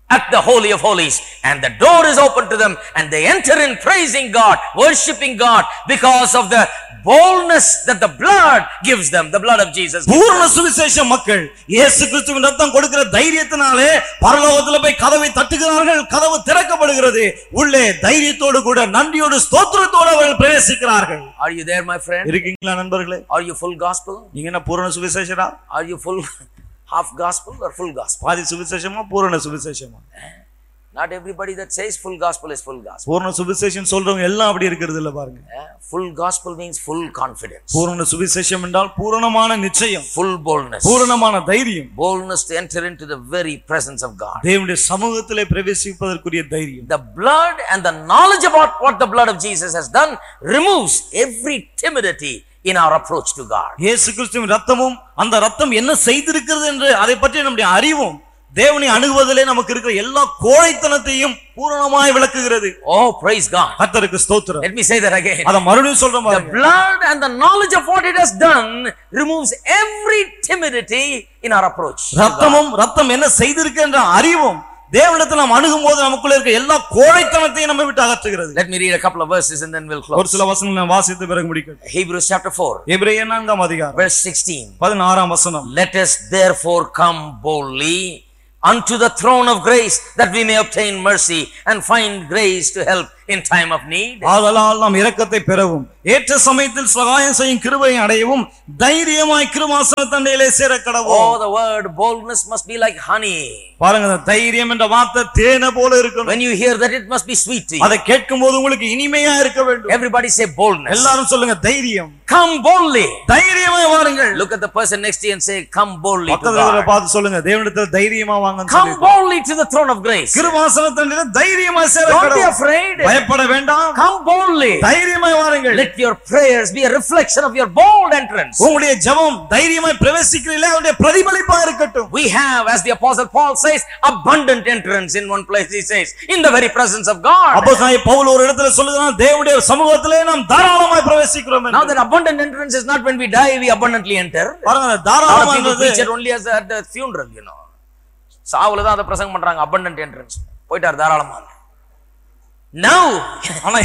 at the Holy of Holies, and the door is open to them, and they enter in praising God, worshiping God, because of the boldness that the blood gives them, the blood of Jesus. பூரண சுவிசேஷ மக்கள் இயேசு கிறிஸ்துவின் ரத்தம் கொடுக்கிற தைரியத்தினாலே பரலோகத்தில் போய் கதவை தட்டுகிறார்கள். கதவு திறக்கப்படுகிறது. உள்ளே தைரியத்தோடு கூட நன்றியோடு ஸ்தோத்திரத்தோடு அவர்கள் பிரவேசிக்கிறார்கள். Are you there, my friend? இருக்கீங்களா நண்பர்களே? Are you full gospel? நீங்க என்ன பூரண சுவிசேஷரா? Are you full half gospel or full gospel? பாதி சுவிசேஷமா பூரண சுவிசேஷமா? Not everybody that says full gospel is full gospel. பூரண சுவிசேஷம் சொல்றவங்க எல்லாம் அப்படி இருக்கிறது இல்ல பாருங்க. Full gospel means full confidence. பூரண சுவிசேஷம் என்றால் பூரணமான நிச்சயம், full boldness, பூரணமான தைரியம், boldness to enter into the very presence of God. தேவனுடைய சமூகத்திலே பிரவேசிப்பதற்குரிய தைரியம். The blood and the knowledge about what the blood of Jesus has done removes every timidity in our approach to God. இயேசு கிறிஸ்துவின் ரத்தமும் அந்த ரத்தம் என்ன செய்திருக்கிறது என்று அதை பற்றி நம்முடைய அறிவும் தேவனை அணுகுவதிலே நமக்கு இருக்கிற எல்லா கோழைத்தனத்தையும் பூரணமாய் விளக்குகிறது. Oh, praise God. கர்த்தருக்கு ஸ்தோத்திரம். Let me say that again. அத மறுபடியும் சொல்றேன் பாருங்க. The blood and the knowledge of what it has done removes every timidity in our approach. ரத்தம் என்ன செய்திருக்கு என்ற அறிவும் தேவனிடத்தில் நாம் அணுகும் போது நமக்குள்ள இருக்க எல்லா கோழைத்தனத்தையும் நம்ம விட்டு அகற்றுகிறது. Let me read a couple of verses and then we'll close. ஒரு சில வசனங்களை நான் வாசித்து பிறகு முடிக்கிறேன். Hebrews chapter 4. எபிரேயர் 4 ஆம் அதிகாரம் verse 16. 16ஆம் வசனம். Let us therefore come boldly unto the throne of grace, that we may obtain mercy and find grace to help in time of need. ஆதலால் நாம் இரக்கத்தை பெறவும் ஏற்ற சமயத்தில் சகாயம் செய்யும் கிருபையை அடையவும் தைரியமாய் கிருபாசன தண்டையிலே சேர கடவோம். Oh, the word boldness must be like honey. பாருங்க, அந்த தைரியம் என்ற வார்த்தை தேனை போல இருக்கணும். When you hear that, it must be sweet to you. அதை கேட்கும்போது உங்களுக்கு இனிமையா இருக்க வேண்டும். Everybody say boldness. எல்லாரும் சொல்லுங்க தைரியம். Come boldly. தைரியமாய் வாருங்கள். Look at the person next to you and say, come boldly to பக்கத்துல God. பார்த்து சொல்லுங்க, தேவனிடத்தில் தைரியமா வாங்கன்னு Come சொல்லுங்க. boldly to the throne of grace. கிருபாசன தண்டையிலே தைரியமாய் சேர Don't be கடவோம். afraid. பயப்பட வேண்டாம். Come boldly. தைரியமாய் வாருங்கள். Let your prayers be a reflection of your bold entrance. உங்களுடைய ஜெபம் தைரியமாய் பிரவேசிக்கிறீங்களே அதனுடைய பிரதிபலிப்பா இருக்கட்டும். We have, as the apostle Paul says, abundant entrance. In one place he says, in the very presence of God. அப்போஸ்தலனாகிய பவுல் ஒரு இடத்துல சொல்லுகிறார், தேவனுடைய சமூகத்திலே நாம் தாராளமாய் பிரவேசிக்கிறோம் என்று. Now that abundant entrance is not when we die we abundantly enter. பாருங்க, தாராளமானது preach it only as at the funeral, you know. சாவுல தான் அத பிரசங்கம் பண்றாங்க, abundant entrance. போய்ட்டார் தாராளமா. Now, ஆனா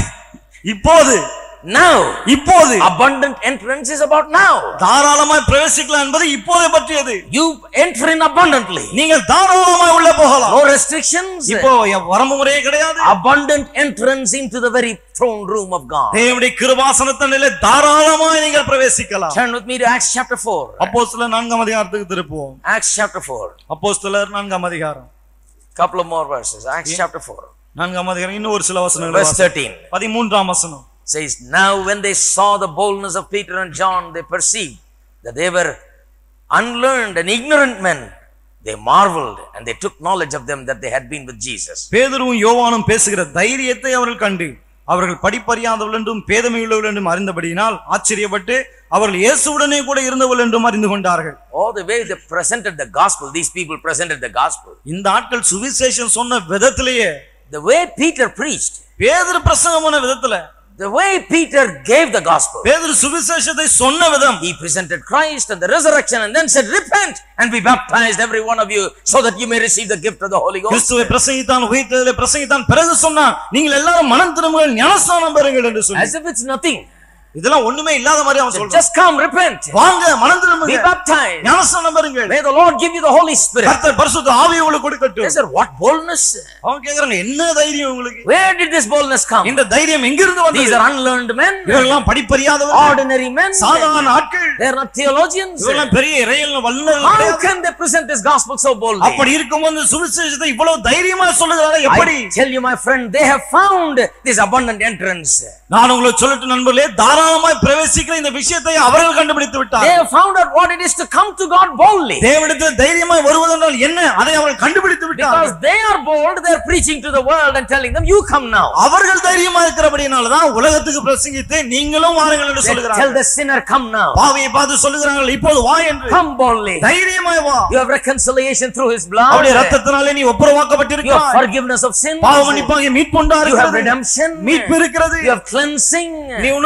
இப்போது abundant entrance is about now. தாராளமாய் பிரவேசிக்கலாம் என்பது இப்போதே பற்றியது. You enter in abundantly. நீங்கள் தாராளமாய் உள்ள போகலாம். No restrictions. இப்போ வரம்பு முறையே கிடையாது. Abundant entrance into the very throne room of God. தேவனுடைய கிருபாசனத்திலே தாராளமாய் நீங்கள் பிரவேசிக்கலாம். Turn with me to Acts chapter 4. அப்போஸ்தலர் 4 ஆம் அதிகாரத்துக்கு திருப்புவோம். Acts chapter 4. அப்போஸ்தலர் 4 ஆம் அதிகாரம். Couple of more verses. Acts chapter 4. 4 ஆம் அதிகாரம் இன்னும் ஒரு சில வசனங்கள். Verse 13. 13 ஆம் வசனம். Says, now when they saw the boldness of Peter and John, they perceived that they were unlearned and ignorant men. They marveled and they took knowledge of them that they had been with Jesus. பேதுருவும் யோவானும் பேசுகிற தைரியத்தை அவர்கள் கண்டு அவர்கள் படிப்பறியாதவர்கள் என்றும் பேதமையுள்ளவர்கள் என்றும் அறிந்தபடியினால் ஆச்சரியப்பட்டு அவர்கள் இயேசுவுடனே கூட இருந்தவர்கள் என்றும் அறிந்து கொண்டார்கள். Oh, the way they presented the gospel, these people presented the gospel. இந்த ஆட்கள் சுவிசேஷம் சொன்ன விதத்திலேயே, the way Peter preached, பேதுரு பிரசங்கம் பண்ண விதத்துல, the way Peter gave the gospel, பேதுரு சுவிசேஷத்தை சொன்ன விதம், he presented Christ and the resurrection and then said, repent and be baptized every one of you so that you may receive the gift of the Holy Ghost. கிறிஸ்துவை பிரசங்கித்தான், உயிர்த்தெழுதலை பிரசங்கித்தான், பிறகு சொன்னான், நீங்கள் எல்லாரும் மனம் திரும்புங்கள், ஞானஸ்நானம் பெறுங்கள் என்று சொல்லி. As if it's nothing. இதெல்லாம் ஒண்ணுமே இல்லாத மாதிரி அவன் சொல்றான். Just come, repent. வாங்க, மனம் திரும்புங்க, be baptized, ஞானஸ்நானம் பெறுங்கள். may the Lord give you the Holy Spirit. கர்த்தர் பரிசுத்த ஆவியை உங்களுக்கு கொடுக்கட்டும். They said, what boldness? அவன் கேக்குறாங்க, என்ன தைரியம் உங்களுக்கு? Where did this boldness come? இந்த தைரியம் எங்கிருந்து வந்தது? These are unlearned men, இவர்கள்லாம் படிப்பறியாதவர்கள், ordinary men, சாதாரண ஆட்கள், they are not theologians. இவர்கள்லாம் பெரிய இறையியல் வல்லுநர்கள் How கிடையாது. can they present this gospel so boldly? அப்படி இருக்கும்போது சுவிசேஷத்தை இவ்வளவு தைரியமா சொல்லுகிறாங்க எப்படி? I tell you, my friend, they have found this abundant entrance. நான் உங்களுக்கு சொல்லட்டும் நண்பர்களே, தாராளமாய் பிரவேசிக்கிற இந்த விஷயத்தை அவர்கள் கண்டுபிடித்து விட்டார்கள். They have found out what it is to come to God boldly. தேவனிடத்தில் தைரியமாய் வருவதென்றால் என்ன, அதை அவர்கள் கண்டுபிடித்து விட்டார்கள். Because they are bold, they are preaching to the world and telling them, you come now. அவர்கள் தைரியமா இருக்கிறபடியால தான் உலகத்துக்கு பிரசங்கித்து நீங்களும் வாருங்கள் என்று சொல்கிறார்கள். Tell the sinner, come now. பாவியை பார்த்து சொல்கிறார்கள், இப்போது வா என்று. Come boldly. தைரியமாய் வா. You have reconciliation through his blood. அவருடைய இரத்தத்தினாலே நீ ஒப்புரவாக்கப்பட்டிருக்கிறாய். You have forgiveness of sins. பாவமன்னிப்பாகிய மீட்பு உண்டாகிறது. You have redemption. மீட்பு இருக்கிறது. You have cleansing. நீ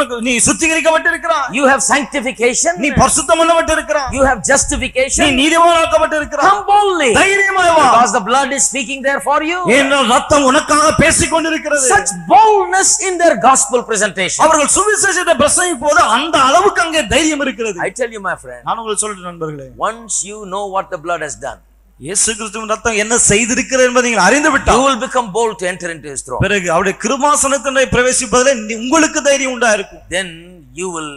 சுத்திகரிக்கப்பட்டிருக்கிறாய். You have sanctification. நீ பரிசுத்தம் பண்ணப்பட்டிருக்கிறாய். You have justification. நீ நீதிமானாக்கப்பட்டிருக்கிறாய். Come boldly. தைரியமாய் வா. Because the blood is speaking there for you. ஏனென்றால் ரத்தம் உனக்காக பேசிக் கொண்டிருக்கிறது. Such boldness in their gospel presentation. அவர்கள் சுவிசேஷத்தை பிரசங்கிப்போது அந்த அளவுக்கு அங்கே தைரியம் இருக்கிறது. I tell you my friend. நான் உங்களுக்கு சொல்றேன் நண்பர்களே. Once you know what the blood has done, இயேசு கிறிஸ்துவின் ரத்தம் என்ன செய்திருக்கிறது என்பதை நீங்கள் அறிந்து விட்டால், you will become bold to enter into his throne. பிறகு அவருடைய கிருபாசனத்திலே பிரவேசிப்பதிலே உங்களுக்கு தைரியம் உண்டாயிருக்கும். Then you will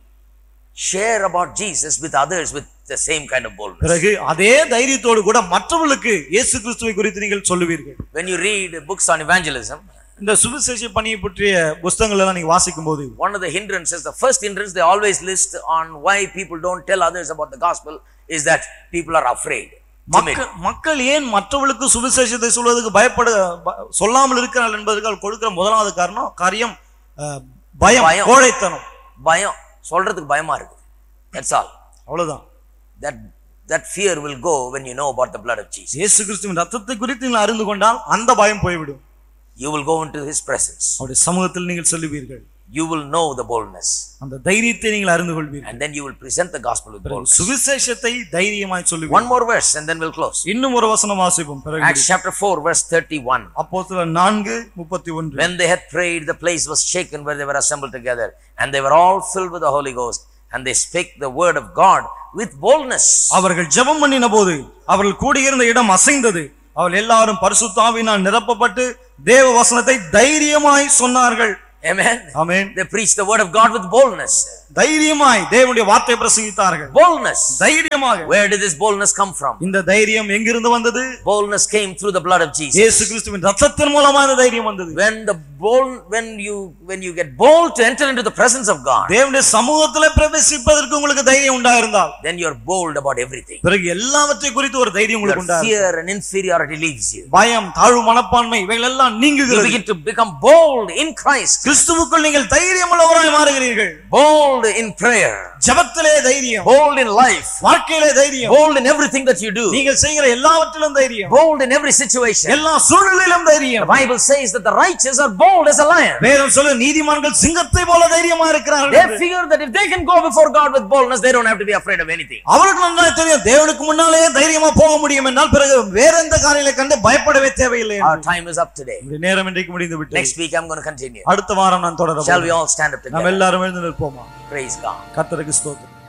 share about Jesus with others with the same kind of boldness. பிறகு அதே தைரியத்தோடு கூட மற்றவர்களுக்கு இயேசு கிறிஸ்துவை குறித்து நீங்கள் சொல்லுவீர்கள். When you read books on evangelism, இந்த சுவிசேஷ பணியை பற்றிய புத்தகங்களை எல்லாம் நீங்க வாசிக்கும்போது, one of the hindrances, the first hindrance they always list on why people don't tell others about the gospel is that people are afraid. மக்கள் ஏன் மற்றவர்களுக்கு சுவிசேஷத்தை சொல்வதற்கு சொல்லாமல் இருக்கிறார்கள் என்பதற்கு கொடுக்கிற முதலாவது காரியம் பயம், கோழைத்தனம். பயம், சொல்றதுக்கு பயமா இருக்கு. That's all. அவ்வளவுதான். That fear will go when you know about the blood of Jesus. இயேசு கிறிஸ்துவின் ரத்தத்தை குறித்து நீங்கள் அறிந்து கொண்டால் அந்த பயம் போய்விடும். You will go into his presence. அவருடைய சமூகத்தில் நீங்கள் செல்லுவீர்கள். You will know the boldness. அந்த தைரியத்தை நீங்கள் அறிந்து கொள்வீர்கள். And then you will present the gospel with boldness. சுவிசேஷத்தை தைரியமாய் சொல்லுவீர்கள். One more verse and then we'll close. இன்னும் ஒரு வசனம் வாசிப்போம். Acts chapter 4 verse 31. அப்போஸ்தலர் 4:31. When they had prayed, the place was shaken where they were assembled together, and they were all filled with the Holy Ghost, and they spake the word of God with boldness. அவர்கள் ஜெபம் பண்ணினபோது அவர்கள் கூடியிருந்த இடம் அசைந்தது. அவர்கள் எல்லாரும் பரிசுத்த ஆவியினால் நிரப்பப்பட்டு தேவ வசனத்தை தைரியமாய் சொன்னார்கள். Amen. Amen. They preached the word of God with boldness. தைரியமாய் தேவனுடைய வார்த்தையை பிரசங்கித்தார்கள். Boldness. தைரியமாக. Where did this boldness come from? இந்த தைரியம் எங்கிருந்து வந்தது? Boldness came through the blood of Jesus. இயேசு கிறிஸ்துவின் இரத்தத்தின் மூலமாக இந்த தைரியம் வந்தது. When you get bold to enter into the presence of God, தேவனுடைய சமூகத்திலே பிரவேசிப்பதற்கு உங்களுக்கு தைரியம் உண்டாயிருந்தால், then you are bold about everything. பிறகு எல்லாவற்றை குறித்து ஒரு தைரியம் உங்களுக்கு உண்டாகும். Fear and inferiority leaves you. பயம், தாழ்வு மனப்பான்மை இவைகள் எல்லாம் நீங்குகிறது. You begin to become bold in Christ. கிறிஸ்துவுக்குள் நீங்கள் தைரியமுள்ளவராய் மாறுகிறீர்கள். Bold in prayer, ஜெபத்திலே தைரியம். bold in life, வாழ்க்கையிலே தைரியம். bold in everything that you do. நீங்கள் செய்கிற எல்லாவற்றிலும் தைரியம். Bold in every situation. எல்லா சூழ்நிலையிலும் தைரியம். The Bible says that the righteous are bold as a lion. வேதம் சொல்லுது நீதிமான்கள் சிங்கத்தை போல தைரியமா இருக்கிறார்கள். They figure that if they can go before God with boldness, they don't have to be afraid of anything. அவருக்கு நன்றாக தெரியும் தேவனுக்கு முன்னாலே தைரியமா போக முடியும் என்றால் பிறகு வேற எந்த காரியங்களை கண்டு பயப்படவே தேவையில்லை. Our time is up today. இந்த நேரம் இன்றைக்கு முடிந்து விட்டது. Next week I'm going to continue. அடுத்த வாரம் நான் தொடர. Shall we all stand up together? நாம் எல்லாரும் எழுந்து நிற்போமா? Praise God. கர்த்தருக்கு ஸ்தோத்திரம்.